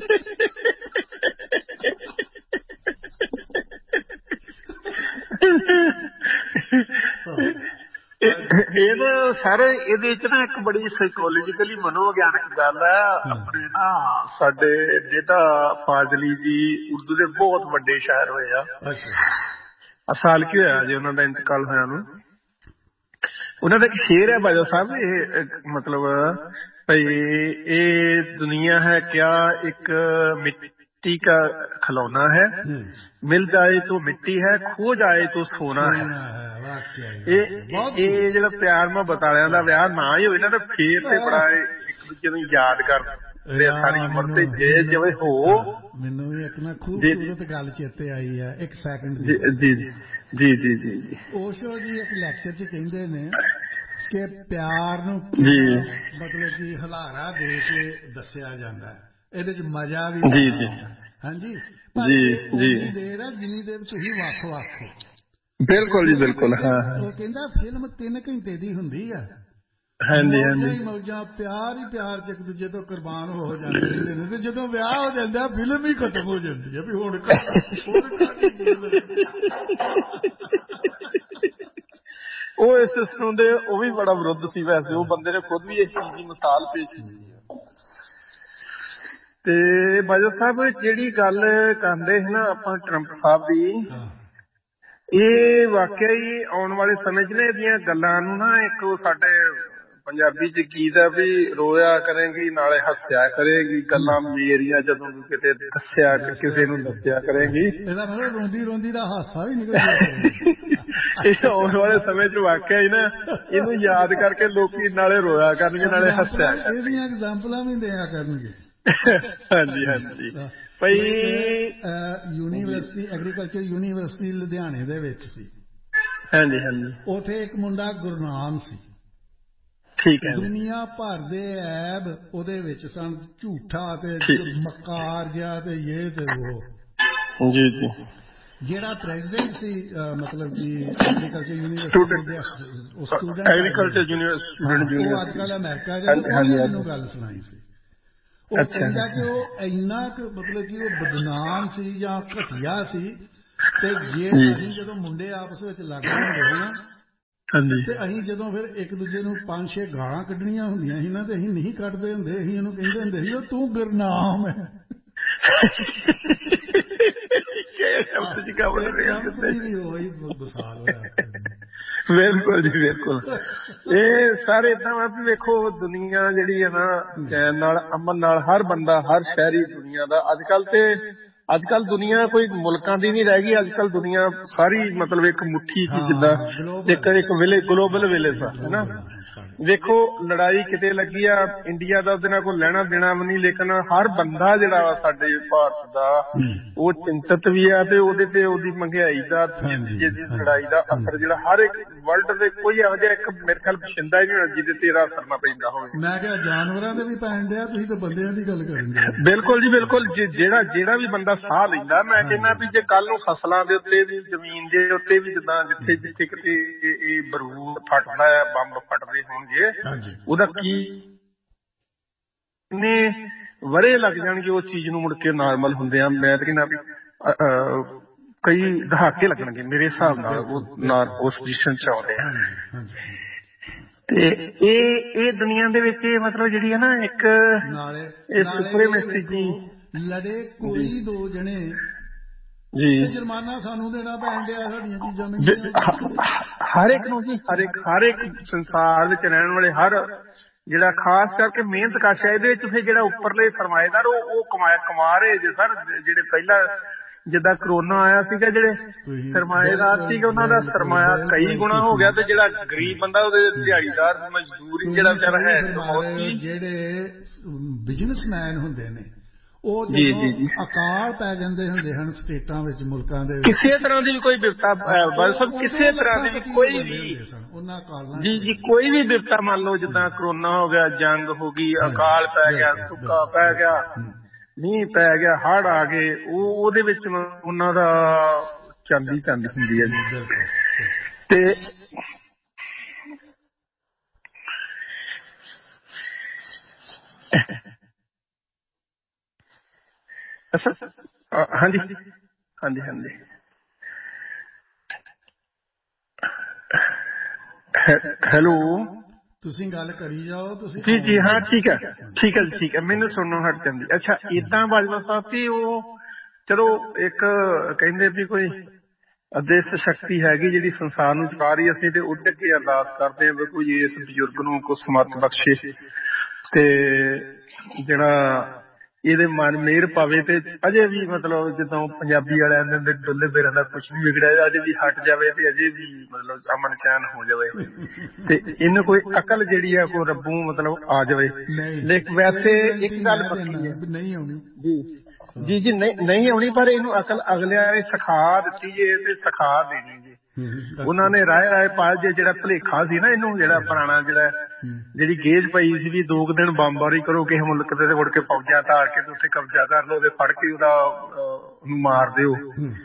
ਇਹ ਨਾ ਸਾਰੇ ਇਹਦੇ ਵਿੱਚ ਨਾ ਇੱਕ ਬੜੀ ਸਾਈਕੋਲੋਜੀਕਲੀ ਮਨੋਵਿਗਿਆਨਕ ਗੱਲ ਹੈ ਆਪਣੇ ਨਾ ਸਾਡੇ ਜਿਹੜਾ ਫਾਜ਼ਲੀ ਜੀ ਉਰਦੂ ਦੇ ਬਹੁਤ ਵੱਡੇ ਸ਼ਾਇਰ ਹੋਏ ਆ ਸਾਲ ਕੀ ਹੋਇਆ ਜੀ ਉਹਨਾਂ ਦਾ ਇੰਤਕਾਲ ਹੋਇਆ ਨੂੰ ਉਹਨਾਂ ਦਾ ਇੱਕ ਸ਼ੇਰ ਹੈ ਬਾਜਵਾ ਸਾਹਿਬ ਇਹ ਮਤਲਬ ਭਈ ਇਹ ਦੁਨੀਆ ਹੈ ਕਿਆ ਇੱਕ मिट्टी का खिलौना है मिल जाए तो मिट्टी है खो जाए तो सोना है ਇਹ ਜਿਹੜਾ ਪਿਆਰ ਮੁਹੱਬਤ ਵਾਲਿਆਂ ਦਾ ਵਿਆਹ ਨਾ ਹੀ ਹੋਵੇ ਨਾ ਤਾਂ ਫੇਰ ਤੇ ਬੜਾ ਇੱਕ ਦੂਜੇ ਨੂੰ ਯਾਦ ਕਰਦੇ ਸਾਰੀ ਉਮਰ ਤੇ ਜੇ ਜਿਵੇਂ ਹੋ ਮੈਨੂੰ ਵੀ ਇੱਕ ਨਾ ਖੂਬਸੂਰਤ ਗੱਲ ਚੇਤੇ ਆਈ ਹੈ ਇੱਕ ਸੈਕਿੰਡ ਜੀ ਜੀ ਜੀ ਜੀ ਜੀ ਓਸ਼ੋ ਜੀ ਇੱਕ ਲੈਕਚਰ ਚ ਕਹਿੰਦੇ ਨੇ ਕਿ ਪਿਆਰ ਨੂੰ ਮਤਲਬ ਕਿ ਹਲਾਰਾ ਦੇ ਕੇ ਦੱਸਿਆ ਜਾਂਦਾ ਇਹਦੇ ਚ ਮਜ਼ਾ ਵੀ ਜੀ ਜੀ ਹਾਂਜੀ ਜੀ ਜੀ ਦੇਰ ਹੈ ਜਿੰਨੀ ਦੇਰ ਤੁਸੀਂ ਵੱਖ ਵੱਖ ਹੋ ਬਿਲਕੁਲ ਜੀ ਬਿਲਕੁਲ ਹਾਂ ਉਹ ਕਹਿੰਦਾ ਫਿਲਮ ਤਿੰਨ ਘੰਟੇ ਦੀ ਹੁੰਦੀ ਆ ਹਾਂਜੀ ਹਾਂਜੀ ਮੌਜਾਂ ਪਿਆਰ ਹੀ ਪਿਆਰ ਚ ਇੱਕ ਦੂਜੇ ਤੋਂ ਕੁਰਬਾਨ ਹੋ ਜਾਂਦੇ ਰਹਿੰਦੇ ਨੇ ਤੇ ਜਦੋਂ ਵਿਆਹ ਹੋ ਜਾਂਦਾ ਫਿਲਮ ਹੀ ਖਤਮ ਹੋ ਜਾਂਦੀ ਹੈ ਵੀ ਹੁਣ ਉਹ ਇਸ ਸਿਸਟਮ ਦੇ ਉਹ ਵੀ ਬੜਾ ਵਿਰੁੱਧ ਸੀ ਵੈਸੇ ਉਹ ਬੰਦੇ ਨੇ ਖੁਦ ਵੀ ਇਸ ਚੀਜ਼ ਦੀ ਮਿਸਾਲ ਪੇਸ਼ ਕੀਤੀ ਤੇ ਬਾਜਵਾ ਸਾਹਿਬ ਜਿਹੜੀ ਗੱਲ ਕਰਦੇ ਸੀ ਨਾ ਆਪਾਂ ਟਰੰਪ ਸਾਹਿਬ ਦੀ ਇਹ ਵਾਕਿਆ ਹੀ ਆਉਣ ਵਾਲੇ ਸਮੇਂ ਚ ਨਾ ਇਹਦੀਆਂ ਗੱਲਾਂ ਨੂੰ ਨਾ ਇੱਕ ਸਾਡੇ ਪੰਜਾਬੀ ਚ ਗੀਤ ਆ ਵੀ ਰੋਇਆ ਕਰੇਗੀ ਨਾਲੇ ਹੱਸਿਆ ਕਰੇਗੀ ਗੱਲਾਂ ਮੇਰੀਆਂ ਜਦੋਂ ਕਿਤੇ ਦੱਸਿਆ ਕਿਸੇ ਨੂੰ ਦੱਸਿਆ ਕਰੇਗੀ ਇਹਦਾ ਮਤਲਬ ਰੋਂਦੀ ਰੋਂਦੀ ਦਾ ਹਾਸਾ ਵੀ ਨਿਕਲ ਇਹ ਆਉਣ ਵਾਲੇ ਸਮੇਂ ਚ ਵਾਕਿਆ ਹੀ ਨਾ ਇਹਨੂੰ ਯਾਦ ਕਰਕੇ ਲੋਕੀ ਨਾਲੇ ਰੋਇਆ ਕਰਨਗੇ ਨਾਲੇ ਹੱਸਿਆ ਇਹਦੀਆਂ ਐਗਜ਼ਾਮਪਲਾਂ ਵੀ ਦਿਆ ਕਰਨਗੇ ਹਾਂਜੀ ਹਾਂਜੀ ਭਾਈ ਯੂਨੀਵਰਸਿਟੀ ਐਗਰੀਕਲਚਰ ਯੂਨੀਵਰਸਿਟੀ ਲੁਧਿਆਣੇ ਦੇ ਵਿੱਚ ਸੀ ਹਾਂਜੀ ਹਾਂਜੀ ਉੱਥੇ ਇੱਕ ਮੁੰਡਾ ਗੁਰਨਾਮ ਸੀ ਠੀਕ ਹੈ ਦੁਨੀਆ ਭਰ ਦੇ ਐਬ ਉਹਦੇ ਵਿੱਚ ਸਨ ਝੂਠਾ ਤੇ ਮਕਾਰ ਜਿਹਾ ਤੇ ਇਹ ਤੇ ਉਹ ਜੀ ਜੀ ਜਿਹੜਾ ਪ੍ਰੈਜ਼ੀਡੈਂਟ ਸੀ ਮਤਲਬ ਕਿ ਐਗਰੀਕਲਚਰ ਯੂਨੀਵਰਸਿਟੀ ਐਗਰੀਕਲਚਰ ਯੂਨੀਵਰਸਿਟੀ ਉਹ ਅੱਜ ਕੱਲ੍ਹ ਅਮਰੀਕਾ ਜਾ ਉਹਨੇ ਮੈਨੂੰ ਗੱਲ ਸੁਣਾਈ ਸੀ ਉਹ ਕਹਿੰਦਾ ਕਿ ਉਹ ਇੰਨਾ ਕੁ ਮਤਲਬ ਕਿ ਉਹ ਬਦਨਾਮ ਸੀ ਜਾਂ ਘਟੀਆ ਸੀ ਤੇ ਜੇ ਅਸੀਂ ਜਦੋਂ ਮੁੰਡੇ ਆਪਸ ਵਿੱਚ ਲੜਦੇ ਹੁੰਦੇ ਸੀ ਨਾ ਤੇ ਅਸੀਂ ਜਦੋਂ ਫਿਰ ਇੱਕ ਦੂਜੇ ਨੂੰ ਪੰਜ ਛੇ ਗਾਲਾਂ ਕੱਢਣੀਆਂ ਹੁੰਦੀਆਂ ਸੀ ਨਾ ਤੇ ਅਸੀਂ ਨਹੀਂ ਕੱਢਦੇ ਹੁੰਦੇ, ਅਸੀਂ ਇਹਨੂੰ ਕਹਿੰਦੇ ਹੁੰਦੇ ਸੀ ਉਹ ਤੂੰ ਗੁਰਨਾਮ ਹੈ। ਬਿਲਕੁਲ ਜੀ ਬਿਲਕੁਲ। ਇਹ ਸਾਰੇ ਏਦਾਂ ਵਾ ਵੀ ਵੇਖੋ ਦੁਨੀਆ ਜਿਹੜੀ ਹੈ ਨਾ ਚੈਨ ਨਾਲ ਅਮਨ ਨਾਲ ਹਰ ਬੰਦਾ ਹਰ ਸ਼ਹਿਰੀ ਦੁਨੀਆ ਦਾ ਅੱਜ ਕੱਲ ਤੇ ਅੱਜ ਕੱਲ ਦੁਨੀਆ ਕੋਈ ਮੁਲਕਾਂ ਦੀ ਨਹੀਂ ਰਹਿ ਗਈ। ਅੱਜ ਕੱਲ ਦੁਨੀਆ ਸਾਰੀ ਮਤਲਬ ਇੱਕ ਮੁੱਠੀ ਚ ਜਿੱਦਾਂ ਇੱਕ ਇੱਕ ਵਿਲੇਜ ਗਲੋਬਲ ਵਿਲੇਜ ਆ ਹਨਾ। ਵੇਖੋ ਲੜਾਈ ਕਿਤੇ ਲੱਗੀ ਆ ਇੰਡੀਆ ਦਾ ਉਹਦੇ ਨਾਲ ਕੋਈ ਲੈਣਾ ਦੇਣਾ ਵੀ ਨਹੀਂ, ਲੇਕਿਨ ਹਰ ਬੰਦਾ ਜਿਹੜਾ ਵਾ ਸਾਡੇ ਭਾਰਤ ਦਾ ਉਹ ਚਿੰਤਤ ਵੀ ਆ ਤੇ ਉਹਦੇ ਤੇ ਉਹਦੀ ਮਹਿੰਗਾਈ ਦਾ ਦੂਜੇ ਦੀ ਲੜਾਈ ਦਾ ਅਸਰ ਜਿਹੜਾ ਹਰ ਇੱਕ ਵਰਲਡ ਦੇ ਕੋਈ ਇਹੋ ਜਿਹਾ ਇੱਕ ਮੇਰੇ ਖਿਆਲ ਬਸ਼ਿੰਦਾ ਹੀ ਨਹੀਂ ਹੋਣਾ ਜਿਹਦੇ ਤੇ ਇਹਦਾ ਅਸਰ ਨਾ ਪੈਂਦਾ ਹੋਵੇ। ਮੈਂ ਕਿਹਾ ਜਾਨਵਰਾਂ ਦੇ ਵੀ ਪੈਣ ਡਿਆ, ਤੁਸੀਂ ਤਾਂ ਬੰਦਿਆਂ ਦੀ ਗੱਲ ਕਰਨ ਡਏ। ਬਿਲਕੁਲ ਜੀ ਬਿਲਕੁਲ। ਜਿਹੜਾ ਜਿਹੜਾ ਵੀ ਬੰਦਾ ਸਾਹ ਲੈਂਦਾ ਮੈਂ ਕਹਿੰਦਾ ਵੀ ਜੇ ਕੱਲ ਨੂੰ ਫਸਲਾਂ ਦੇ ਉੱਤੇ ਵੀ ਜ਼ਮੀਨ ਦੇ ਉੱਤੇ ਵੀ ਜਿੱਦਾਂ ਜਿੱਥੇ ਜਿੱਥੇ ਕਿਤੇ ਇਹ ਬਰੂਦ ਫਟਦਾ ਹੈ ਬੰਬ ਫਟਦੇ ਹੋਣਗੇ ਉਹਦਾ ਕੀ ਇੰਨੇ ਵਰੇ ਲੱਗ ਜਾਣਗੇ ਉਸ ਚੀਜ਼ ਨੂੰ ਮੁੜ ਕੇ ਨਾਰਮਲ ਹੁੰਦੇ ਆ। ਮੈਂ ਤਾਂ ਕਹਿੰਦਾ ਵੀ ਕਈ ਦਹਾਕੇ ਲੱਗਣਗੇ ਮੇਰੇ ਹਿਸਾਬ ਨਾਲ ਉਹ ਉਸ ਪੋਜੀਸ਼ਨ ਚ ਆਉਂਦੇ ਆ। ਤੇ ਇਹ ਇਹ ਦੁਨੀਆ ਦੇ ਵਿੱਚ ਮਤਲਬ ਜਿਹੜੀ ਹੈ ਨਾ ਇੱਕ ਇਹ ਸੁਪਰੀਮੇਸੀ ਜੀ ਲੜੇ ਕੋਈ ਦੋ ਜਣੇ ਜੀ ਜੁਰਮਾਨਾ ਸਾਨੂੰ ਦੇਣਾ ਪੈਣ ਡਿਆ ਸਾਡੀਆਂ ਚੀਜ਼ਾਂ ਮਹਿੰਗੀਆਂ। ਹਰ ਇੱਕ ਨੂੰ ਜੀ ਹਰ ਇੱਕ ਹਰ ਇੱਕ ਸੰਸਾਰ ਵਿੱਚ ਰਹਿਣ ਵਾਲੇ ਹਰ ਜਿਹੜਾ ਖਾਸ ਕਰਕੇ ਮਿਹਨਤ ਕਸ਼ ਹੈ ਇਹਦੇ ਵਿੱਚ ਫਿਰ ਜਿਹੜਾ ਉੱਪਰਲੇ ਸਰਮਾਏਦਾਰ ਉਹ ਉਹ ਕਮਾ ਕਮਾ ਰਹੇ ਜੇ ਸਰ। ਜਿਹੜੇ ਪਹਿਲਾਂ ਜਿੱਦਾਂ ਕਰੋਨਾ ਆਇਆ ਸੀਗਾ ਜਿਹੜੇ ਸਰਮਾਏਦਾਰ ਸੀਗੇ ਉਹਨਾਂ ਦਾ ਸਰਮਾਇਆ ਕਈ ਗੁਣਾ ਹੋ ਗਿਆ ਤੇ ਜਿਹੜਾ ਗਰੀਬ ਬੰਦਾ ਉਹਦੇ ਦਿਹਾੜੀਦਾਰ ਮਜ਼ਦੂਰ ਜਿਹੜਾ ਵਿਚਾਰਾ ਹੈ ਜਿਹੜੇ ਬਿਜ਼ਨਸਮੈਨ ਹੁੰਦੇ ਨੇ ਉਹ ਜਦੋਂ ਅਕਾਲ ਪੈ ਜਾਂਦੇ ਹੁੰਦੇ ਹਨ ਸਟੇਟਾਂ ਵਿੱਚ ਮੁਲਕਾਂ ਦੇ ਕਿਸੇ ਤਰ੍ਹਾਂ ਦੀ ਵੀ ਕੋਈ ਬਿਪਤਾ ਕਿਸੇ ਤਰ੍ਹਾਂ ਦੀ ਵੀ ਕੋਈ ਵੀ ਜੀ ਜੀ ਕੋਈ ਵੀ ਬਿਪਤਾ ਮੰਨ ਲਓ ਜਿੱਦਾਂ ਕਰੋਨਾ ਹੋ ਗਿਆ ਜੰਗ ਹੋ ਗਈ ਅਕਾਲ ਪੈ ਗਿਆ ਸੁੱਕਾ ਪੈ ਗਿਆ ਮੀਂਹ ਪੈ ਗਿਆ ਹੜ੍ਹ ਆ ਗਏ ਉਹ ਉਹਦੇ ਵਿੱਚ ਉਹਨਾਂ ਦਾ ਚਾਂਦੀ ਚਾਂਦੀ ਹੁੰਦੀ ਹੈ ਜੀ। ਤੇ ਹਾਂਜੀ ਹਾਂਜੀ ਹਾਂਜੀ ਹੈਲੋ ਤੁਸੀਂ ਗੱਲ ਕਰੀ ਜਾਓ ਤੁਸੀਂ ਜੀ ਜੀ ਹਾਂ ਠੀਕ ਹੈ ਠੀਕ ਹੈ ਜੀ ਠੀਕ ਹੈ ਮੈਨੂੰ ਸੁਣਨੋਂ ਹਟ ਜਾਂਦੀ। ਅੱਛਾ ਏਦਾਂ ਬਾਜਵਾ ਸਾਹਿਬ ਕਿ ਉਹ ਚਲੋ ਇੱਕ ਕਹਿੰਦੇ ਵੀ ਕੋਈ ਅਦ੍ਰਿਸ਼ ਸ਼ਕਤੀ ਹੈਗੀ ਜਿਹੜੀ ਸੰਸਾਰ ਨੂੰ ਚੁਕਾ ਰਹੀ। ਅਸੀਂ ਤੇ ਉਹਦੇ ਅੱਗੇ ਅਰਦਾਸ ਕਰਦੇ ਹਾਂ ਵੀ ਕੋਈ ਇਸ ਬਜ਼ੁਰਗ ਨੂੰ ਕੋਈ ਸਮੱਰਥ ਬਖਸ਼ੇ ਤੇ ਜਿਹੜਾ ਇਹਦੇ ਮਨ ਮਿਹਰ ਪਾਵੇ ਤੇ ਅਜੇ ਵੀ ਮਤਲਬ ਜਿੱਦਾਂ ਪੰਜਾਬੀ ਵਾਲਿਆਂ ਦੇ ਅੰਦਰ ਡੁੱਲੇ ਬੇਰਾਂ ਦਾ ਕੁਛ ਨੀ ਵਿਗੜਿਆ ਅਜੇ ਵੀ ਹਟ ਜਾਵੇ ਤੇ ਅਜੇ ਵੀ ਮਤਲਬ ਅਮਨ ਚੈਨ ਹੋ ਜਾਵੇ ਤੇ ਇਹਨੂੰ ਕੋਈ ਅਕਲ ਜਿਹੜੀ ਆ ਕੋਈ ਰੱਬੋਂ ਮਤਲਬ ਆ ਜਾਵੇ। ਲੇਕਿਨ ਵੈਸੇ ਇੱਕ ਗੱਲ ਪੱਕੀ ਹੈ ਨਹੀਂ ਆਉਣੀ ਜੀ ਜੀ ਜੀ ਨਹੀਂ ਨਹੀਂ ਆਉਣੀ ਪਰ ਇਹਨੂੰ ਅਕਲ ਅਗਲਿਆਂ ਨੇ ਸਿਖਾ ਦਿੱਤੀ ਜੇ ਤੇ ਸਿਖਾ ਦੇਣੀ ਜੀ। ਉਹਨਾਂ ਨੇ ਰਾਏ ਰਾਏ ਪਾਲ ਜੇ ਜਿਹੜਾ ਭੁਲੇਖਾ ਸੀ ਨਾ ਇਹਨੂੰ ਜਿਹੜਾ ਪੁਰਾਣਾ ਜਿਹੜਾ ਜਿਹੜੀ ਗੇਜ ਪਈ ਸੀ ਵੀ ਦੋ ਕੁ ਦਿਨ ਬੰਬਾਰੀ ਕਰੋ ਕਿਸੇ ਮੁਲਕ ਤੇ ਮੁੜ ਕੇ ਫੌਜਾਂ ਤਾਰ ਕੇ ਤੇ ਉੱਥੇ ਕਬਜ਼ਾ ਕਰ ਲਓ ਤੇ ਫੜ ਕੇ ਉਹਦਾ ਉਹਨੂੰ ਮਾਰ ਦਿਓ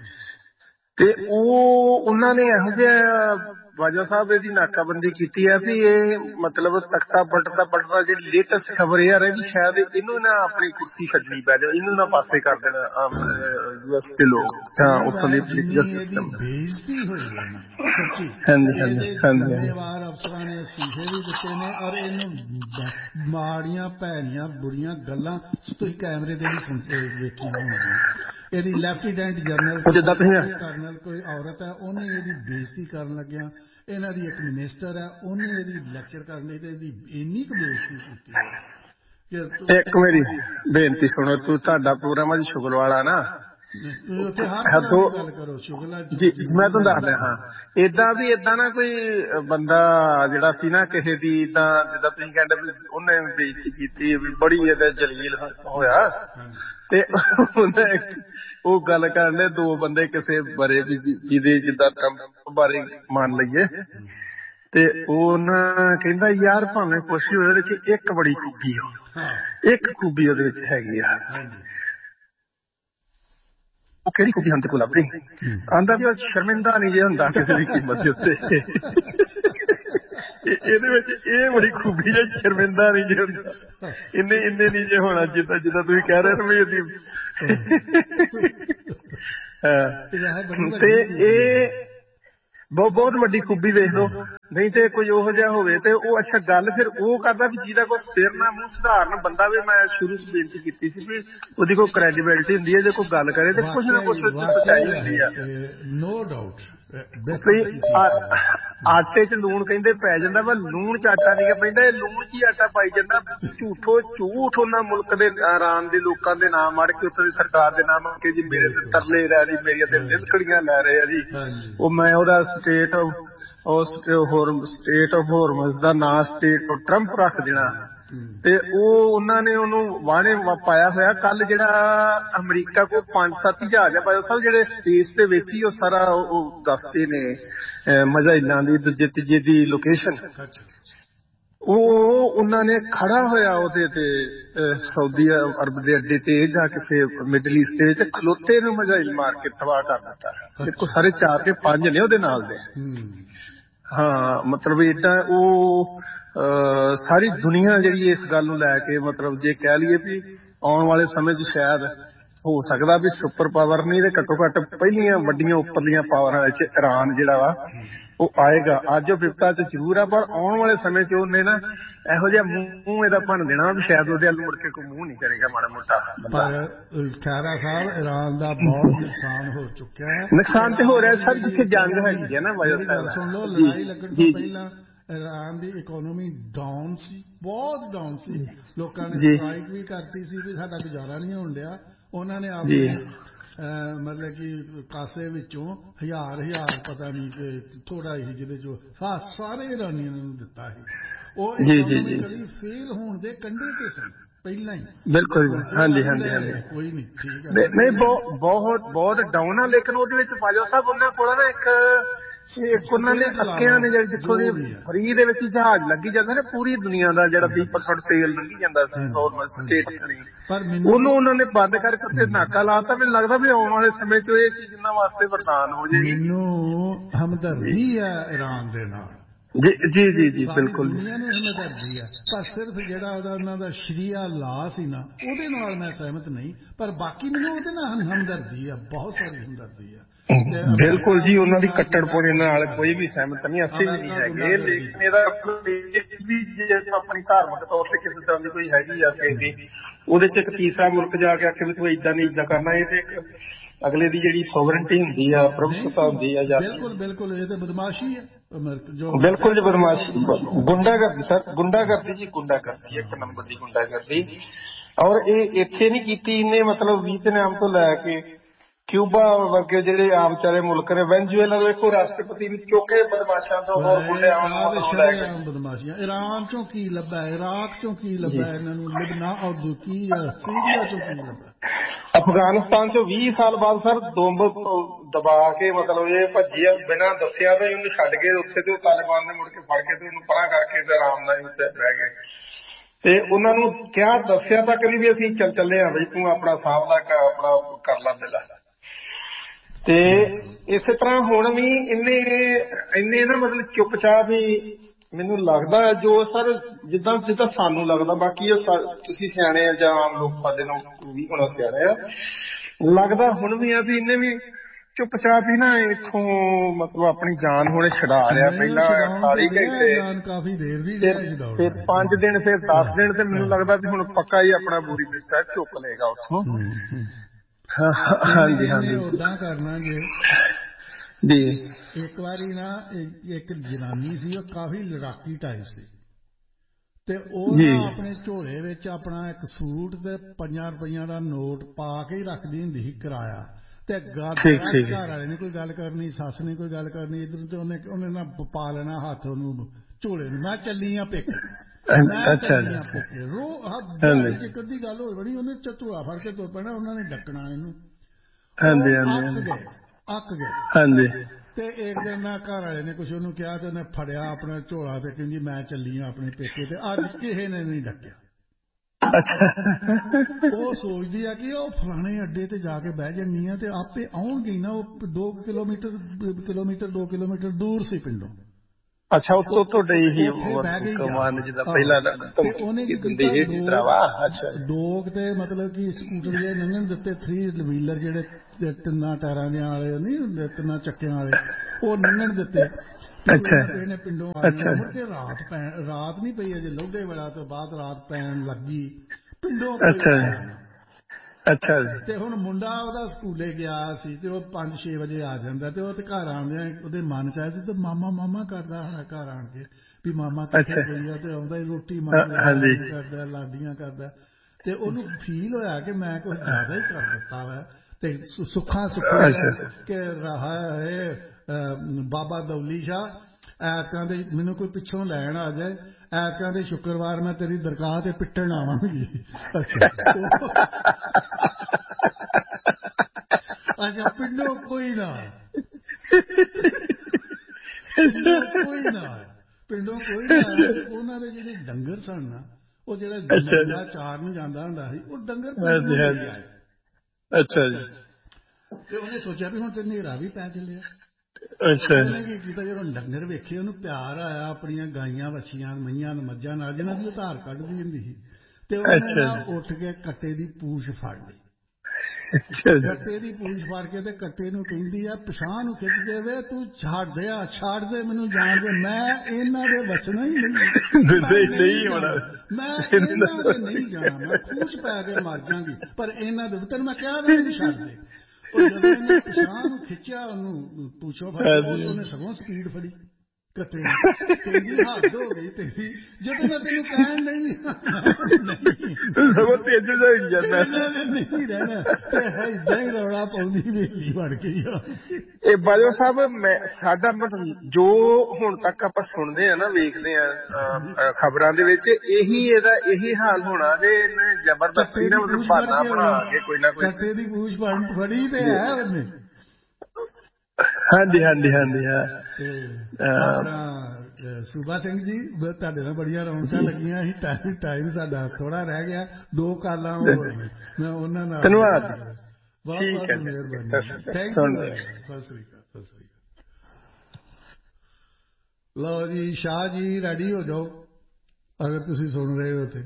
ਤੇ ਉਹ ਉਹਨਾਂ ਨੇ ਇਹੋ ਜਿਹਾ ਬਾਜਵਾ ਸਾਹਿਬ ਇਹਦੀ ਨਾਕਾਬੰਦੀ ਕੀਤੀ ਹੈ ਵੀ ਇਹ ਮਤਲਬ ਤਖਤਾ ਪਲਟਦਾ ਪਲਟਦਾ ਜਿਹੜੀ ਲੇਟੈਸਟ ਖਬਰ ਇਹ ਆ ਰਹੀ ਵੀ ਸ਼ਾਇਦ ਇਹਨੂੰ ਨਾ ਆਪਣੀ ਕੁਰਸੀ ਛੱਡਣੀ ਪੈ ਜਾਵੇ ਇਹਨੂੰ ਨਾ ਪਾਸੇ ਕਰ ਦੇਣਾ ਯੂ ਐਸ ਦੇ ਲੋਕ ਤਾਂ ਉਸ ਲਈ ਸਿਸਟਮ ਬੇਇੱਜ਼ਤੀ ਹੋਈ ਹੈ ਨਾ ਸੱਚੀ। ਹਾਂਜੀ ਹਾਂਜੀ ਹਾਂਜੀ ਜ਼ਿੰਮੇਵਾਰ ਅਫਸਰਾਂ ਨੇ ਅਸਤੀਫੇ ਵੀ ਦਿੱਤੇ ਨੇ ਔਰ ਇਹਨੂੰ ਮਾੜੀਆਂ ਭੈੜੀਆਂ ਬੁਰੀਆਂ ਗੱਲਾਂ ਤੁਸੀਂ ਕੈਮਰੇ ਦੇ ਵੀ ਵੇਖੀਆਂ ਹੋਣਗੀਆਂ। ਇਹਦੀ ਲੈਫਟੀਨੈਂਟ ਜਨਰਲ ਕਰਨਲ ਕੋਈ ਔਰਤ ਹੈ ਉਹਨੇ ਇਹਦੀ ਬੇਇੱਜ਼ਤੀ ਕਰਨ ਲੱਗਿਆ। ਇਹਨਾਂ ਦੀ ਇੱਕ ਮਿਨਿਸਟਰ ਹੈ ਉਹਨੇ ਇਹਦੀ ਲੈਕਚਰ ਕਰਨ ਲਈ ਤੇ ਇਹਦੀ ਇੰਨੀ ਕੁ ਬੇਇੱਜ਼ਤੀ ਕੀਤੀ ਹੈ। ਇੱਕ ਮੇਰੀ ਬੇਨਤੀ ਸੁਣੋ ਤੂੰ ਤੁਹਾਡਾ ਪ੍ਰੋਗਰਾਮ ਅੱਜ ਸ਼ੁਗਲ ਵਾਲਾ ਨਾ ਉੱਥੇ ਹਰ ਤਰ੍ਹਾਂ ਦੀ ਗੱਲ ਕਰੋ ਸ਼ੁਗਲ ਜੀ ਮੈਂ ਤੁਹਾਨੂੰ ਦੱਸਦਾ ਹਾਂ ਏਦਾਂ ਵੀ ਏਦਾਂ ਨਾ ਕੋਈ ਬੰਦਾ ਜਿਹੜਾ ਸੀ ਨਾ ਕਿਸੇ ਦੀ ਏਦਾਂ ਜਿੱਦਾਂ ਤੁਸੀਂ ਕਹਿੰਦੇ ਵੀ ਉਹਨੇ ਬੇਇੱਜ਼ਤੀ ਕੀਤੀ ਵੀ ਬੜੀ ਇਹਦਾ ਜਲੀਲ ਹੋਇਆ ਤੇ ਉਹਨੇ ਉਹ ਗੱਲ ਕਰਨ ਦੇ ਦੋ ਬੰਦੇ ਕਿਸੇ ਬਾਰੇ ਵੀ ਜਿਹਦੇ ਜਿੱਦਾਂ ਟਰੰਪ ਬਾਰੇ ਮੰਨ ਲਈਏ ਤੇ ਉਹ ਨਾ ਕਹਿੰਦਾ ਯਾਰ ਭਾਵੇਂ ਕੁਛ ਵੀ ਉਹਦੇ ਵਿੱਚ ਇੱਕ ਬੜੀ ਖੂਬੀ ਆ ਇੱਕ ਖੂਬੀ ਉਹਦੇ ਵਿੱਚ ਹੈਗੀ ਆ। ਉਹ ਕਿਹੜੀ ਖੂਬੀ ਹਨ ਤੇ ਕੋਲ ਲੱਭਦੀ ਆਂਦਾ ਵੀ ਉਹ ਸ਼ਰਮਿੰਦਾ ਨਹੀਂ ਜੇ ਹੁੰਦਾ ਕਿਸੇ ਦੀ ਕੀਮਤ ਦੇ ਉੱਤੇ ਇਹਦੇ ਵਿੱਚ ਇਹ ਬੜੀ ਖੂਬੀ ਹੈ, ਸ਼ਰਮਿੰਦਾ ਨਹੀਂ ਜੇ ਹੁੰਦਾ, ਇੰਨੇ ਇੰਨੇ ਨਹੀਂ ਜੇ ਹੋਣਾ ਜਿੱਦਾਂ ਜਿੱਦਾਂ ਤੁਸੀਂ ਕਹਿ ਰਹੇ ਹੋ ਵੀ ਇਹਦੀ। ਤੇ ਇਹ ਬਹੁਤ ਬਹੁਤ ਵੱਡੀ ਖੂਬੀ ਵੇਖ ਲਓ। ਨਹੀਂ ਤੇ ਕੋਈ ਉਹੋ ਜਿਹਾ ਹੋਵੇ ਤੇ ਉਹ ਅੱਛਾ ਗੱਲ ਫਿਰ ਉਹ ਕਰਦਾ ਵੀ ਜਿਹਦਾ ਕੋਈ ਸਿਰ ਨਾ ਮੂੰਹ ਸਧਾਰਨ ਬੰਦਾ ਵੀ, ਮੈਂ ਸ਼ੁਰੂ ਚ ਬੇਨਤੀ ਕੀਤੀ ਸੀ ਵੀ ਉਹਦੀ ਕੋਈ ਕ੍ਰੈਡੀਬਿਲਿਟੀ ਹੁੰਦੀ ਹੈ, ਜੇ ਕੋਈ ਗੱਲ ਕਰੇ ਤੇ ਕੁਛ ਨਾ ਕੁਛ ਸੱਚਾਈ ਹੁੰਦੀ ਆ। No doubt. ਆਟੇ ਚ ਲੂਣ ਕਹਿੰਦੇ ਪੈ ਜਾਂਦਾ, ਪਰ ਲੂਣ ਚ ਆਟਾ ਨਹੀਂ ਪੈਂਦਾ, ਇਹ ਲੂਣ ਚ ਹੀ ਆਟਾ ਪਾਈ ਜਾਂਦਾ। ਝੂਠੋ ਝੂਠ ਉਹਨਾਂ ਮੁਲਕ ਦੇ ਇਰਾਨ ਦੇ ਲੋਕਾਂ ਦੇ ਨਾਮ ਮੜ ਕੇ, ਉੱਥੋਂ ਦੀ ਸਰਕਾਰ ਦੇ ਨਾਮ ਕੇ ਜੀ ਮੇਰੇ ਤੇ ਤਰਲੇ ਲੈ ਜੀ, ਮੇਰੀਆਂ ਤੇ ਲਿਲਕੜੀਆਂ ਲੈ ਰਹੇ ਆ ਜੀ। ਉਹ ਮੈਂ ਉਹਦਾ ਸਟੇਟ ਹੋਰ ਸਟੇਟ ਆਫ ਹੋਰਮਜ਼ ਦਾ ਨਾਂ ਸਟੇਟ ਆਫ ਟਰੰਪ ਰੱਖ ਦੇਣਾ। ਤੇ ਉਹ ਉਹਨਾਂ ਨੇ ਉਹਨੂੰ ਵਾਹਣੇ ਪਾਇਆ ਹੋਇਆ। ਕੱਲ ਜਿਹੜਾ ਅਮਰੀਕਾ ਕੋਲ ਪੰਜ ਸੱਤ ਜਹਾਜ਼ ਆ ਬਾਦਲ ਸਾਹਿਬ, ਜਿਹੜੇ ਸਪੇਸ ਦੇ ਵਿੱਚ ਹੀ ਉਹ ਸਾਰਾ ਉਹ ਦੱਸਦੇ ਨੇ ਮਿਜ਼ਾਈਲਾਂ ਦੀ ਦੂਜੇ ਤੀਜੇ ਦੀ ਲੋਕੇਸ਼ਨ, ਉਹ ਉਹਨਾਂ ਨੇ ਖੜਾ ਹੋਇਆ ਉਹਦੇ ਤੇ ਸਾਊਦੀ ਅਰਬ ਦੇ ਅੱਡੇ ਤੇ ਜਾਂ ਕਿਸੇ ਮਿਡਲ ਈਸਟ ਦੇ ਵਿੱਚ ਖਲੋਤੇ ਨੂੰ ਮਿਜ਼ਾਈਲ ਮਾਰ ਕੇ ਤਬਾਹ ਕਰ ਦਿੱਤਾ। ਦੇਖੋ ਸਾਰੇ ਚਾਰ ਕੇ ਪੰਜ ਨੇ ਉਹਦੇ ਨਾਲ ਦੇ। ਹਾਂ ਮਤਲਬ ਏਦਾਂ ਉਹ ਸਾਰੀ ਦੁਨੀਆ ਜਿਹੜੀ ਇਸ ਗੱਲ ਨੂੰ ਲੈ ਕੇ, ਮਤਲਬ ਜੇ ਕਹਿ ਲਈਏ ਵੀ ਆਉਣ ਵਾਲੇ ਸਮੇਂ 'ਚ ਸ਼ਾਇਦ ਹੋ ਸਕਦਾ ਵੀ ਸੁਪਰ ਪਾਵਰ ਨਹੀਂ ਤੇ ਘੱਟੋ ਘੱਟ ਪਹਿਲੀਆਂ ਵੱਡੀਆਂ ਉੱਪਰਲੀਆਂ ਪਾਵਰਾਂ ਵਿੱਚ ਇਰਾਨ ਜਿਹੜਾ ਵਾ ਉਹ ਆਏਗਾ। ਅੱਜ ਉਹ ਵਿਪਤਾ 'ਚ ਜ਼ਰੂਰ ਆ, ਪਰ ਆਉਣ ਵਾਲੇ ਸਮੇਂ 'ਚ ਉਹਨੇ ਨਾ ਇਹੋ ਜਿਹਾ ਮੂੰਹ ਇਹਦਾ ਭੰਨ ਦੇਣਾ ਵੀ ਸ਼ਾਇਦ ਉਹਦੇ ਵੱਲ ਮੁੜ ਕੇ ਕੋਈ ਮੂੰਹ ਨਹੀਂ ਕਰੇਗਾ ਮਾੜਾ ਮੋਟਾ। ਪਰ ਖੈਰਾ ਸਾਹਿਬ ਇਰਾਨ ਦਾ ਬਹੁਤ ਨੁਕਸਾਨ ਹੋ ਚੁੱਕਿਆ ਹੈ। ਨੁਕਸਾਨ ਤੇ ਹੋ ਰਿਹਾ ਸਰ, ਜਿੱਥੇ ਜੰਗ ਹੈਗੀ ਹੈ ਨਾ। ਸੁਣ ਲਓ, ਲੜਾਈ ਲੱਗਣ ਤੋਂ ਪਹਿਲਾਂ ਇਰਾਨ ਦੀ ਇਕੋਨਮੀ ਡਾਊਨ ਸੀ, ਬਹੁਤ ਡਾਊਨ ਸੀ। ਲੋਕਾਂ ਨੇ ਸਟ੍ਰਾਈਕ ਵੀ ਕਰਤੀ ਸੀ ਵੀ ਸਾਡਾ ਗੁਜ਼ਾਰਾ ਨਹੀਂ ਹੋਣ ਡਿਆ। ਉਹਨਾਂ ਨੇ ਆਪਣੇ ਮਤਲਬ ਕਿ ਕਾਸੇ ਵਿੱਚੋਂ ਹਜ਼ਾਰ ਹਜ਼ਾਰ ਪਤਾ ਨਹੀਂ ਥੋੜਾ ਹੀ ਜਿਹਦੇ ਚੋਂ ਸਾਰੇ ਇਰਾਨੀਆਂ ਨੂੰ ਦਿੱਤਾ ਸੀ। ਉਹ ਇਕਨੋਮਿਕਲੀ ਫੇਲ ਹੋਣ ਦੇ ਕੰਢੇ ਤੇ ਸਨ ਪਹਿਲਾਂ ਹੀ। ਬਿਲਕੁਲ ਹਾਂਜੀ ਹਾਂਜੀ ਹਾਂਜੀ ਕੋਈ ਨਹੀਂ ਠੀਕ ਹੈ ਨਹੀਂ ਬਹੁਤ ਬਹੁਤ ਡਾਊਨ ਆ। ਲੇਕਿਨ ਉਹਦੇ ਵਿੱਚ ਬਾਜਵਾ ਸਾਹਿਬ ਉਹਨਾਂ ਕੋਲ ਨਾ ਇੱਕ ਇੱਕ ਉਹਨਾਂ ਨੇ ਅੱਕਿਆਂ ਨੇ ਜਿਹੜੀ ਜਿੱਥੋਂ ਦੀ ਫਰੀ ਦੇ ਵਿੱਚ ਜਹਾਜ਼ ਲੱਗੀ ਜਾਂਦਾ ਨਾ, ਪੂਰੀ ਦੁਨੀਆ ਦਾ ਜਿਹੜਾ ਵੀਹ ਪਰਸੈਂਟ ਤੇਲ ਲੰਘੀ ਜਾਂਦਾ ਸੀ ਸਟੇਟ ਉਹਨੂੰ ਉਹਨਾਂ ਨੇ ਬੰਦ ਕਰਕੇ ਉੱਥੇ ਨਾਕਾ ਲਾਤਾ। ਮੈਨੂੰ ਲੱਗਦਾ ਵੀ ਆਉਣ ਵਾਲੇ ਸਮੇਂ 'ਚ ਇਹ ਚੀਜ਼ ਉਹਨਾਂ ਵਾਸਤੇ ਵਰਦਾਨ ਹੋ ਜਾਏਗੀ। ਮੈਨੂੰ ਹਮਦਰਦੀ ਹੈ ਇਰਾਨ ਦੇ ਨਾਲ, ਜੀ ਜੀ ਜੀ ਜੀ ਬਿਲਕੁਲ ਦੁਨੀਆ ਨੂੰ ਹਮਦਰਦੀ ਹੈ, ਪਰ ਸਿਰਫ ਜਿਹੜਾ ਉਹਦਾ ਉਹਨਾਂ ਦਾ ਸ਼ਰੀਆ ਲਾ ਸੀ ਨਾ ਉਹਦੇ ਨਾਲ ਮੈਂ ਸਹਿਮਤ ਨਹੀਂ, ਪਰ ਬਾਕੀ ਮੈਨੂੰ ਉਹਦੇ ਨਾਲ ਹਮਦਰਦੀ ਹੈ, ਬਹੁਤ ਸਾਰੀ ਹਮਦਰਦੀ ਹੈ। ਬਿਲਕੁਲ ਜੀ, ਉਹਨਾਂ ਦੀ ਕੱਟੜਪੁਣੇ ਨਾਲ ਕੋਈ ਵੀ ਸਹਿਮਤ ਨਹੀਂ, ਅਸੀਂ ਵੀ ਨਹੀਂ ਹੈਗੇ। ਲੇਕਿਨ ਇਹਦਾ ਵੀ ਜੇ ਆਪਣੀ ਧਾਰਮਿਕ ਤੌਰ ਤੇ ਕਿਸੇ ਤਰ੍ਹਾਂ ਦੀ ਕੋਈ ਹੈਗੀ ਆ ਕਿਸੇ ਉਹਦੇ 'ਚ ਇੱਕ ਤੀਸਰਾ ਮੁਲਕ ਜਾ ਕੇ ਆਖੇ ਵੀ ਤੂੰ ਏਦਾਂ ਨਹੀਂ ਏਦਾਂ ਕਰਨਾ, ਇਹ ਤੇ ਇੱਕ ਅਗਲੇ ਦੀ ਜਿਹੜੀ ਸੋਵਰਨਟੀ ਹੁੰਦੀ ਆ, ਪ੍ਰਭੂਸੱਤਾ ਹੁੰਦੀ ਆ। ਬਿਲਕੁਲ ਬਿਲਕੁਲ ਇਹ ਤਾਂ ਬਦਮਾਸ਼ੀ ਹੈ। ਬਿਲਕੁਲ ਜੀ ਬਦਮਾਸ਼ੀ, ਗੁੰਡਾਗਰਦੀ ਸਰ, ਗੁੰਡਾਗਰਦੀ ਜੀ, ਗੁੰਡਾਗਰਦੀ ਇੱਕ ਨੰਬਰ ਦੀ ਗੁੰਡਾਗਰਦੀ। ਔਰ ਇਹ ਇੱਥੇ ਨਹੀਂ ਕੀਤੀ ਇਹਨੇ, ਮਤਲਬ ਵੀਅਤਨਾਮ ਤੋਂ ਲੈ ਕੇ ਕਿਊਬਾ ਵਰਗੇ ਜਿਹੜੇ ਆਮ ਚਾਰੇ ਮੁਲਕ ਨੇ, ਵੈਨਜ਼ੂਏਲਾ ਵੇਖੋ ਰਾਸ਼ਟਰਪਤੀ ਨੂੰ ਚੁੱਕੇ ਬਦਮਾਸ਼ਾਂ ਤੋਂ ਹੋਰ ਗੁੰਡਿਆਂ ਬਦਮਾਸ਼ੀਆਂ। ਇਰਾਨ ਚੋਂ ਕੀ ਲੱਭਾ, ਇਰਾਕ ਚੋਂ ਕੀ ਲੱਭਾ ਇਹਨਾਂ ਨੂੰ, ਲਿਬਨਾ ਔਰ ਦੂਜੀ ਸੀਰੀਆ ਚੋਂ ਕੀ ਲੱਭਾ। ਅਫਗਾਨਿਸਤਾਨ ਚੋਂ ਵੀਹ ਸਾਲ ਬਾਅਦ ਸਰ ਬੰਬ ਦਬਾ ਕੇ ਮਤਲਬ ਇਹ ਭੱਜੇ ਆ ਬਿਨਾਂ ਦੱਸਿਆ ਤੇ ਉਹਨੂੰ ਛੱਡ ਕੇ ਉੱਥੇ ਤੇ ਉਹ ਤਾਲਿਬਾਨ ਨੇ ਮੁੜ ਕੇ ਫੜ ਕੇ ਤੇ ਉਹਨੂੰ ਪਰਾਂ ਕਰਕੇ ਤੇ ਆਰਾਮ ਨਾਲ ਉੱਥੇ ਬਹਿ ਗਏ। ਤੇ ਉਹਨਾਂ ਨੂੰ ਕਿਹਾ ਦੱਸਿਆ ਤੱਕ ਨਹੀਂ ਵੀ ਅਸੀਂ ਚੱਲ ਚੱਲੇ ਆ ਬਈ ਤੂੰ ਆਪਣਾ ਸਾਹਮਣਾ ਆਪਣਾ ਕਰ ਲਾ ਮਿਲਾ। ਤੇ ਇਸੇ ਤਰ੍ਹਾਂ ਹੁਣ ਵੀ ਇੰਨੇ ਇੰਨੇ ਨਾ ਮਤਲਬ ਚੁੱਪਚਾਪ ਹੀ ਮੈਨੂੰ ਲੱਗਦਾ ਜੋ ਸਰ ਜਿੱਦਾਂ ਜਿੱਦਾਂ ਸਾਨੂੰ ਲੱਗਦਾ, ਬਾਕੀ ਤੁਸੀਂ ਸਿਆਣੇ ਆ ਜਾਂ ਆਮ ਲੋਕ ਸਾਡੇ ਨਾਲ ਵੀ ਹੋਣਾ ਸਿਆਣੇ ਆ, ਲੱਗਦਾ ਹੁਣ ਵੀ ਆ ਵੀ ਇਹਨੇ ਵੀ ਚੁੱਪਚਾਪ ਹੀ ਨਾ ਇੱਥੋਂ ਮਤਲਬ ਆਪਣੀ ਜਾਨ ਹੁਣ ਛਡਾ ਲਿਆ। ਪਹਿਲਾਂ ਅਠਤਾਲੀ ਘੰਟੇ ਕਾਫੀ ਦੇਰ ਦੀ ਫਿਰ ਪੰਜ ਦਿਨ ਫਿਰ ਦਸ ਦਿਨ ਤੇ ਮੈਨੂੰ ਲੱਗਦਾ ਵੀ ਹੁਣ ਪੱਕਾ ਹੀ ਆਪਣਾ ਬੂਰੀ ਬਿਸਤਰਾ ਚੁੱਕ ਲਏਗਾ ਉੱਥੋਂ। ਹਾਂਜੀ ਹਾਂਜੀ ਓਦਾਂ ਕਰਨਾ ਜੇ ਜੀ। ਇੱਕ ਵਾਰੀ ਨਾ ਇੱਕ ਜਨਾਨੀ ਸੀ, ਉਹ ਕਾਫੀ ਲੜਾਕੀ ਟਾਈਪ ਸੀ, ਤੇ ਉਹ ਨਾ ਆਪਣੇ ਝੋਲੇ ਵਿੱਚ ਆਪਣਾ ਇੱਕ ਸੂਟ ਤੇ ਪੰਜਾਂ ਰੁਪਈਆਂ ਦਾ ਨੋਟ ਪਾ ਕੇ ਹੀ ਰੱਖਦੀ ਹੁੰਦੀ ਸੀ ਕਿਰਾਇਆ। ਤੇ ਘਰ ਵਾਲੇ ਨੇ ਕੋਈ ਗੱਲ ਕਰਨੀ, ਸੱਸ ਨੇ ਕੋਈ ਗੱਲ ਕਰਨੀ ਇੱਧਰ, ਤੇ ਉਹਨੇ ਉਹਨੇ ਨਾ ਪਾ ਲੈਣਾ ਹੱਥ ਉਹਨੂੰ ਝੋਲੇ ਨੂੰ, ਮੈਂ ਚੱਲੀ ਆ ਪੇਕੇ, ਮੈਂ ਚੱਲੀ ਆ ਪੇਕੇ। ਰੋ ਜੇ ਕਦੀ ਗੱਲ ਹੋ ਬਣੀ ਉਹਨੇ ਝੋਲਾ ਫੜ ਕੇ ਤੁਰ ਪੈਣਾ, ਉਹਨਾਂ ਨੇ ਡੱਕਣਾ ਇਹਨੂੰ। ਅੱਕ ਗਏ ਅੱਕ ਗਏ ਤੇ ਇੱਕ ਦਿਨ ਨਾ ਘਰ ਵਾਲੇ ਨੇ ਕੁਛ ਉਹਨੂੰ ਕਿਹਾ ਤੇ ਉਹਨੇ ਫੜਿਆ ਆਪਣਾ ਝੋਲਾ ਤੇ ਕਹਿੰਦੀ ਮੈਂ ਚੱਲੀ ਆ ਆਪਣੇ ਪੇਕੇ, ਤੇ ਅੱਜ ਕਿਸੇ ਨੇ ਨਹੀਂ ਡੱਕਿਆ। ਉਹ ਸੋਚਦੀ ਆ ਕਿ ਉਹ ਫਲਾਣੇ ਅੱਡੇ ਤੇ ਜਾ ਕੇ ਬਹਿ ਜਾਂਦੀ ਆ ਤੇ ਆਪੇ ਆਉਣਗੇ ਨਾ। ਉਹ ਦੋ ਕਿਲੋਮੀਟਰ ਕਿਲੋਮੀਟਰ ਦੋ ਕਿਲੋਮੀਟਰ ਦੂਰ ਸੀ ਪਿੰਡੋਂ, ਅੱਛਾ ਉੱਤੋਂ ਤੁਹਾਡੇ ਹੀ ਕਮਾਨ ਜਿੱਦਾਂ ਪਹਿਲਾਂ ਦਿੰਦੀ ਸੀ ਭਰਾਵਾ। ਅੱਛਾ ਲੋਕ ਤੇ ਮਤਲਬ ਕਿ ਸਕੂਟਰ ਜੇ ਲੰਘਣ ਦਿੱਤੇ ਥਰੀ ਵੀਲਰ ਜਿਹੜੇ ਤਿੰਨਾਂ ਟਾਇਰਾਂ ਦੇ ਵਾਲੇ ਨਹੀਂ ਹੁੰਦੇ ਤਿੰਨਾਂ ਚੱਕਿਆਂ ਵਾਲੇ ਉਹ ਲੰਘਣ ਦਿੱਤੇ। ਕਿਸੇ ਨੇ ਪਿੰਡੋਂ ਮੁੜ ਕੇ ਰਾਤ ਪੈਣ ਰਾਤ ਨੀ ਪਈ ਅਜੇ ਲੌਡੇ ਵੇਲਾ ਤੋਂ ਬਾਅਦ ਰਾਤ ਪੈਣ ਲੱਗੀ ਪਿੰਡੋਂ ਅੱਛਾ ਤੇ ਹੁਣ ਮੁੰਡਾ ਉਹਦਾ ਸਕੂਲੇ ਗਿਆ ਸੀ ਤੇ ਉਹ ਪੰਜ ਛੇ ਵਜੇ ਆ ਜਾਂਦਾ ਤੇ ਉਹ ਤੇ ਘਰ ਆਉਂਦਿਆਂ ਉਹਦੇ ਮਨ ਚ ਆਇਆ ਸੀ ਤੇ ਮਾਮਾ ਮਾਮਾ ਕਰਦਾ ਹੋਣਾ ਘਰ ਆਣ ਕੇ ਵੀ ਮਾਮਾ ਕਿੱਥੇ ਗਈ ਆ ਤੇ ਆਉਂਦਾ ਹੀ ਰੋਟੀ ਮੰਗਦਾ ਕਰਦਾ ਲਾਡੀਆਂ ਕਰਦਾ ਤੇ ਉਹਨੂੰ ਫੀਲ ਹੋਇਆ ਕਿ ਮੈਂ ਕੁਛ ਜ਼ਿਆਦਾ ਹੀ ਕਰ ਦਿੱਤਾ ਵਾ ਤੇ ਸੁੱਖਾਂ ਸੁੱਖਾਂ ਕਿ ਰਹਾ ਹੈ ਬਾਬਾ ਦੌਲੀ ਸ਼ਾਹ ਐਤਕਾਂ ਦੇ ਮੈਨੂੰ ਕੋਈ ਪਿੱਛੋਂ ਲੈਣ ਆ ਜਾਏ ਐਤਕਾਂ ਦੇ ਸ਼ੁੱਕਰਵਾਰ ਮੈਂ ਤੇਰੀ ਦਰਗਾਹ ਤੇ ਪਿੱਟਣ ਆਵਾਂਗੀ। ਅੱਛਾ ਪਿੰਡੋਂ ਕੋਈ ਨਾ ਪਿੰਡੋਂ ਕੋਈ ਨਾ ਪਿੰਡੋਂ ਕੋਈ ਨਾ ਤੇ ਉਹਨਾਂ ਦੇ ਜਿਹੜੇ ਡੰਗਰ ਸਨ ਨਾ ਉਹ ਜਿਹੜਾ ਡੰਗਰ ਚਾਰ ਨੂੰ ਜਾਂਦਾ ਹੁੰਦਾ ਸੀ ਉਹ ਡੰਗਰ ਆਏ। ਅੱਛਾ ਜੀ ਤੇ ਉਹਨੇ ਸੋਚਿਆ ਵੀ ਹੁਣ ਤੇ ਹਨੇਰਾ ਵੀ ਪੈ ਚੱਲਿਆ। ਅੱਛਾ ਉਹਨੇ ਕੀ ਕੀਤਾ ਜਦੋਂ ਡੰਗਰ ਵੇਖੇ ਉਹਨੂੰ ਪਿਆਰ ਆਇਆ ਆਪਣੀਆਂ ਗਾਈਆਂ ਵੱਛੀਆਂ ਮਈਆਂ ਮੱਝਾਂ ਨਾਲ ਜਿਹਨਾਂ ਦੀ ਉਹ ਧਾਰ ਕੱਢਦੀ ਹੁੰਦੀ ਸੀ ਤੇ ਉਹਨੇ ਨਾ ਉੱਠ ਕੇ ਕੱਟੇ ਦੀ ਪੂਛ ਫੜ ਲਈ। ਕੱਟੇ ਦੀ ਪੂਛ ਫੜ ਕੇ ਤੇ ਕੱਟੇ ਨੂੰ ਕਹਿੰਦੀ ਆ ਪਿਛਾਂਹ ਨੂੰ ਖਿੱਚ ਕੇ ਵੇ ਤੂੰ ਛੱਡ ਦੇ ਆ ਛੱਡ ਦੇ ਮੈਨੂੰ ਜਾਣ ਦੇ ਮੈਂ ਇਹਨਾਂ ਦੇ ਬਚਣਾ ਹੀ ਨਹੀਂ ਨਹੀਂ ਹੋਣਾ ਮੈਂ ਇਹਨਾਂ ਦੇ ਨਹੀਂ ਜਾਣਾ ਮੈਂ ਖੂਚ ਪੈ ਕੇ ਮਰ ਜਾਵਾਂਗੀ ਪਰ ਇਹਨਾਂ ਦੇ ਤੈਨੂੰ ਮੈਂ ਕਿਹਾ ਵੀ ਮੈਨੂੰ ਛੱਡ ਦੇ। ਉਹ ਜਦੋਂ ਇਹਨੇ ਪਿਛਾਂਹ ਨੂੰ ਖਿੱਚਿਆ ਉਹਨੂੰ ਪੂਛੋਂ ਫੜ ਕੇ ਉਹਨੇ ਸਗੋਂ ਸਪੀਡ ਫੜੀ ਕੱਟੇ ਕਹਿੰਦੀ ਹੱਦ ਹੋ ਗਈ ਤੇਰੀ ਜਦੋਂ ਮੈਂ ਤੈਨੂੰ ਕਹਿਣ ਨਹੀਂ ਸਗੋਂ ਤੇਜ਼ ਹੋਈ ਜਾਂਦਾ ਨਹੀਂ ਰਹਿਣਾ ਤੇ ਏਦਾਂ ਹੀ ਰੌਲਾ ਪਾਉਂਦੀ ਵੇਲੀ ਬਣ ਗਈ ਆ। ਇਹ ਬਾਜਵਾ ਸਾਹਿਬ ਮੈਂ ਸਾਡਾ ਮਤਲਬ ਜੋ ਹੁਣ ਤੱਕ ਆਪਾਂ ਸੁਣਦੇ ਆ ਨਾ ਵੇਖਦੇ ਆ ਖਬਰਾਂ ਦੇ ਵਿੱਚ ਇਹੀ ਇਹਦਾ ਇਹੀ ਹਾਲ ਹੋਣਾ ਜੇ ਇਹਨੇ ਜ਼ਬਰਦਸਤੀ ਨਾ ਮਤਲਬ ਬਹਾਨਾ ਬਣਾ ਕੇ ਕੋਈ ਨਾ ਕੋਈ ਕੱਟੇ ਦੀ ਪੂਛ ਫੜੀ ਤੇ ਹੈ ਉਹਨੇ। ਹਾਂਜੀ ਹਾਂਜੀ ਹਾਂਜੀ ਹਾਂ ਸੂਬਾ ਸਿੰਘ ਜੀ ਤੁਹਾਡੇ ਨਾਲ ਬੜੀਆਂ ਰੌਣਕਾਂ ਲੱਗੀਆਂ ਸੀ ਟਾਈਮ ਟਾਈਮ ਸਾਡਾ ਥੋੜਾ ਰਹਿ ਗਿਆ ਦੋ ਕਾਲਾਂ ਹੋਰ ਮੈਂ ਉਹਨਾਂ ਨਾਲ ਧੰਨਵਾਦ ਬਹੁਤ ਬਹੁਤ ਮਿਹਰਬਾਨੀ ਥੈਂਕ ਯੂ ਸਤਿ ਸ੍ਰੀ ਅਕਾਲ ਸਤਿ ਸ੍ਰੀ ਅਕਾਲ। ਲਓ ਜੀ ਸ਼ਾਹ ਜੀ ਰੈਡੀ ਹੋ ਜਾਓ ਅਗਰ ਤੁਸੀਂ ਸੁਣ ਰਹੇ ਹੋ ਤੇ।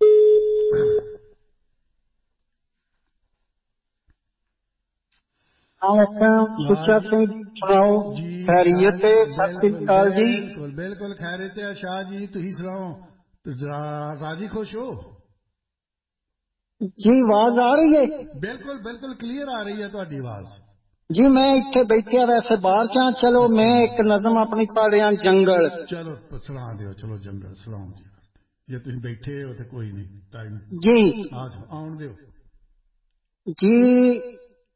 ਸੁੱਚਾ ਸਿੰਘ ਸੁਣਾਓ ਖੈਰੀਅਤ ਤੇ ਸਤਿ ਸ੍ਰੀ ਅਕਾਲ ਜੀ। ਬਿਲਕੁਲ ਬਿਲਕੁਲ ਖੈਰੀਅਤ ਹੈ ਸ਼ਾਹ ਜੀ ਤੁਸੀਂ ਸੁਣਾਓ ਰਾਜੀ ਖੁਸ਼ ਹੋ ਜੀ? ਆਵਾਜ਼ ਆ ਰਹੀ ਹੈ? ਬਿਲਕੁਲ ਬਿਲਕੁਲ ਕਲੀਅਰ ਆ ਰਹੀ ਹੈ ਤੁਹਾਡੀ ਆਵਾਜ਼ ਜੀ। ਮੈਂ ਇੱਥੇ ਬੈਠਿਆ ਵੈਸੇ ਬਾਹਰ ਚ ਚਲੋ ਮੈਂ ਇੱਕ ਨਜ਼ਮ ਆਪਣੀ ਪੜ੍ਹ ਰਿਹਾ ਜੰਗਲ। ਚਲੋ ਸੁਣਾ ਦਿਓ ਚਲੋ ਜੰਗਲ ਸੁਣਾਓ ਜੀ ਜੇ ਤੁਸੀਂ ਬੈਠੇ ਹੋ ਤੇ ਕੋਈ ਨਹੀਂ ਟਾਈਮ ਜੀ ਆਉਣ ਦਿਓ ਜੀ।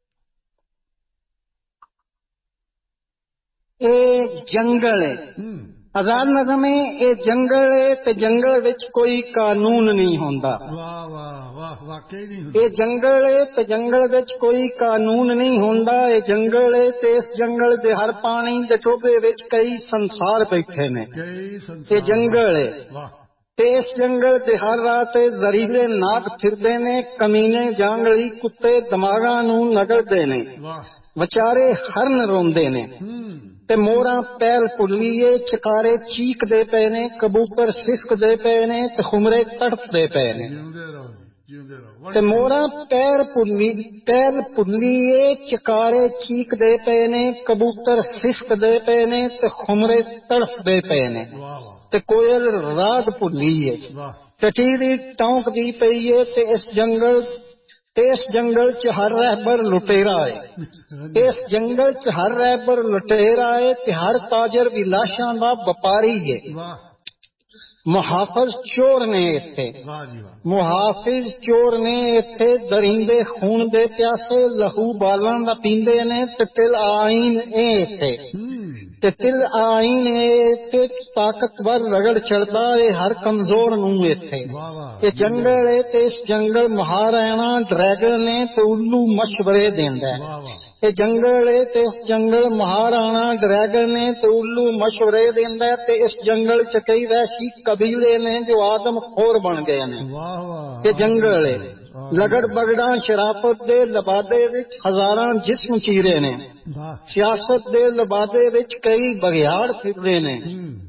ਇਹ ਜੰਗਲ ਹੈ ਆਜ਼ਾਦ ਨਜ਼ਮ ਹੈ ਇਹ ਜੰਗਲ ਹੈ ਤੇ ਜੰਗਲ ਵਿੱਚ ਕੋਈ ਕਾਨੂੰਨ ਨਹੀਂ ਹੁੰਦਾ। ਵਾਹ ਵਾਹ ਵਾਹ ਵਾਕਈ ਨਹੀਂ। ਇਹ ਜੰਗਲ ਹੈ ਤੇ ਜੰਗਲ ਵਿੱਚ ਕੋਈ ਕਾਨੂੰਨ ਨਹੀਂ ਹੁੰਦਾ। ਇਹ ਜੰਗਲ ਹੈ ਤੇ ਇਸ ਜੰਗਲ ਦੇ ਹਰ ਪਾਣੀ ਦੇ ਟੋਭੇ ਵਿੱਚ ਕਈ ਸੰਸਾਰ ਬੈਠੇ ਨੇ। ਇਹ ਜੰਗਲ ਹੈ ਤੇ ਇਸ ਜੰਗਲ ਦੇ ਹਰ ਰਾਤ ਜ਼ਹਿਰੀਲੇ ਨਾਗ ਫਿਰਦੇ ਨੇ ਕਮੀਨੇ ਜਾਂਗਲੀ ਕੁੱਤੇ ਦਿਮਾਗਾਂ ਨੂੰ ਨਗਲਦੇ ਨੇ ਵਿਚਾਰੇ ਹਰਨ ਰੋਂਦੇ ਨੇ ਤੇ ਮੋਰਾਂ ਪੈਲ ਭੁੱਲੀਏ ਚਕਾਰੇ ਚੀਕਦੇ ਪਏ ਨੇ ਕਬੂਤਰ ਸਿਸਕਦੇ ਪਏ ਨੇ ਤੇ ਖੁਮਰੇ ਤੜਫਦੇ ਪਏ ਨੇ ਤੇ ਮੋਰਾਂ ਪੈਰ ਭੁੱਲੀ ਪੈਰ ਭੁੱਲੀਏ ਚਕਾਰੇ ਚੀਕਦੇ ਪਏ ਨੇ ਕਬੂਤਰ ਸਿਸਕਦੇ ਪਏ ਨੇ ਤੇ ਖੁਮਰੇ ਤੜਫਦੇ ਪਏ ਨੇ ਤੇ ਕੋਇਲ ਰਾਗ ਭੁੱਲੀਏ ਤੇ ਟੀਰੀ ਟੌਂਕਦੀ ਪਈ ਏ ਤੇ ਇਸ ਜੰਗਲ ਤੇ ਇਸ ਜੰਗਲ ਚ ਹਰ ਰਹਿਬਰ ਲੁਟੇਰਾ ਏ। ਇਸ ਜੰਗਲ ਚ ਹਰ ਰਹਿਬਰ ਲੁਟੇਰਾ ਏ ਤੇ ਹਰ ਤਾਜਰ ਵੀ ਲਾਸ਼ਾਂ ਦਾ ਵਪਾਰੀ ਏ। ਮੁਹਾਫਿਜ਼ ਚੋਰ ਨੇ ਇੱਥੇ ਮੁਹਾਫਿਜ਼ ਚੋਰ ਨੇ ਇੱਥੇ ਦਰਿੰਦੇ ਖੂਨ ਦੇ ਪਿਆਸੇ ਲਹੂ ਬਾਲਾਂ ਦਾ ਪੀਂਦੇ ਨੇ ਤੇ ਤਿਲ ਆਈਨ ਏ ਇੱਥੇ ਤੇ ਤਿਲ ਆਈਨ ਏ ਇੱਥੇ ਤਾਕਤਵਰ ਰਗੜ ਚੜਦਾ ਏ ਹਰ ਕਮਜ਼ੋਰ ਨੂੰ ਇੱਥੇ। ਇਹ ਜੰਗਲ ਏ ਤੇ ਇਸ ਜੰਗਲ ਮਹਾਰਾਣਾ ਡਰੈਗਨ ਨੇ ਤੇ ਉੱਲੂ ਮਸ਼ਵਰੇ ਦਿੰਦਾ। ਇਹ ਜੰਗਲ ਏ ਤੇ ਇਸ ਜੰਗਲ ਮਹਾਰਾਣਾ ਡਰੈਗਨ ਨੇ ਤੇ ਉੱਲੂ ਮਸ਼ਵਰੇ ਦਿੰਦਾ ਤੇ ਇਸ ਜੰਗਲ ਚ ਕਈ ਵੈਸ਼ੀ ਕਬੀਲੇ ਨੇ ਜੋ ਆਦਮ ਖੋਰ ਬਣ ਗਏ ਨੇ। ਇਹ ਜੰਗਲ ਏ ਲਗੜ ਬਗੜਾਂ ਸ਼ਰਾਫਤ ਦੇ ਲਬਾਦੇ ਵਿੱਚ ਹਜ਼ਾਰਾਂ ਜਿਸਮ ਚੀਰੇ ਨੇ ਸਿਆਸਤ ਦੇ ਲਬਾਦੇ ਵਿੱਚ ਕਈ ਬਗਿਆੜ ਫਿਰਦੇ ਨੇ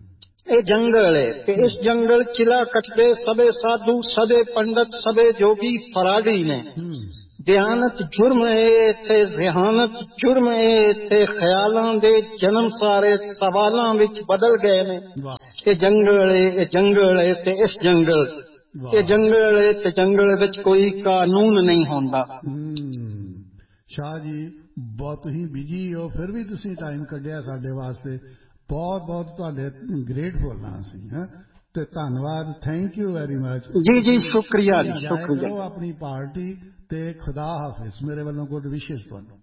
ਇਹ ਜੰਗਲ ਹੈ ਤੇ ਇਸ ਜੰਗਲ ਚਿਲਾ ਕੱਟਦੇ ਸਭੇ ਸਾਧੂ ਸਦੇ ਪੰਡਤ ਸਭੇ ਜੋਗੀ ਫਰਾਡੀ ਨੇ। ਦਿਆਨਤ ਜੁਰਮ ਹੈ ਤੇ ਜ਼ਿਹਾਨਤ ਜੁਰਮ ਹੈ ਤੇ ਖਿਆਲਾਂ ਦੇ ਜਨਮ ਸਾਰੇ ਸਵਾਲਾਂ ਵਿੱਚ ਬਦਲ ਗਏ ਨੇ। ਇਹ ਜੰਗਲ ਹੈ ਇਹ ਜੰਗਲ ਹੈ ਤੇ ਇਸ ਜੰਗਲ ਇਹ ਜੰਗਲ ਹੈ ਤੇ ਜੰਗਲ ਵਿੱਚ ਕੋਈ ਕਾਨੂੰਨ ਨਹੀਂ ਹੁੰਦਾ। ਸ਼ਾਹ ਜੀ ਬਹੁਤ ਤੁਸੀਂ ਬਿਜੀ ਹੋ, ਫਿਰ ਵੀ ਤੁਸੀਂ ਟਾਈਮ ਕੱਢਿਆ ਸਾਡੇ ਵਾਸਤੇ, ਬਹੁਤ ਬਹੁਤ ਤੁਹਾਡੇ ਗ੍ਰੇਟਫੁਲ ਹਾਂ ਅਸੀਂ। ਹੈਂ ਤੇ ਧੰਨਵਾਦ, ਥੈਂਕ ਯੂ ਵੈਰੀ ਮਚ ਜੀ ਜੀ ਸ਼ੁਕਰੀਆ ਜੀ ਸ਼ੁਕਰੀਆ। ਆਪਣੀ ਪਾਰਟੀ ਤੇ ਖੁਦਾ ਹਾਫਿਜ਼, ਮੇਰੇ ਵੱਲੋਂ ਗੁੱਡ ਵਿਸ਼ੇਸ ਤੁਹਾਨੂੰ।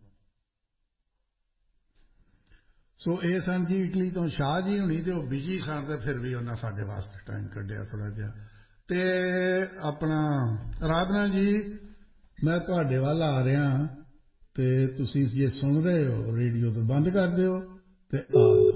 ਸੋ ਇਹ ਸਨ ਜੀ ਇਟਲੀ ਤੋਂ ਸ਼ਾਹ ਜੀ ਹੁਣੀ, ਤੇ ਉਹ ਬਿਜੀ ਸਨ ਤੇ ਫਿਰ ਵੀ ਉਹਨਾਂ ਸਾਡੇ ਵਾਸਤੇ ਟਾਈਮ ਕੱਢਿਆ ਥੋੜਾ ਜਿਹਾ। ਤੇ ਆਪਣਾ ਅਰਾਧਨਾ ਜੀ ਮੈਂ ਤੁਹਾਡੇ ਵੱਲ ਆ ਰਿਹਾ ਤੇ ਤੁਸੀਂ ਜੇ ਸੁਣ ਰਹੇ ਹੋ ਰੇਡੀਓ ਤੋਂ ਬੰਦ ਕਰ ਦਿਓ ਤੇ ਆ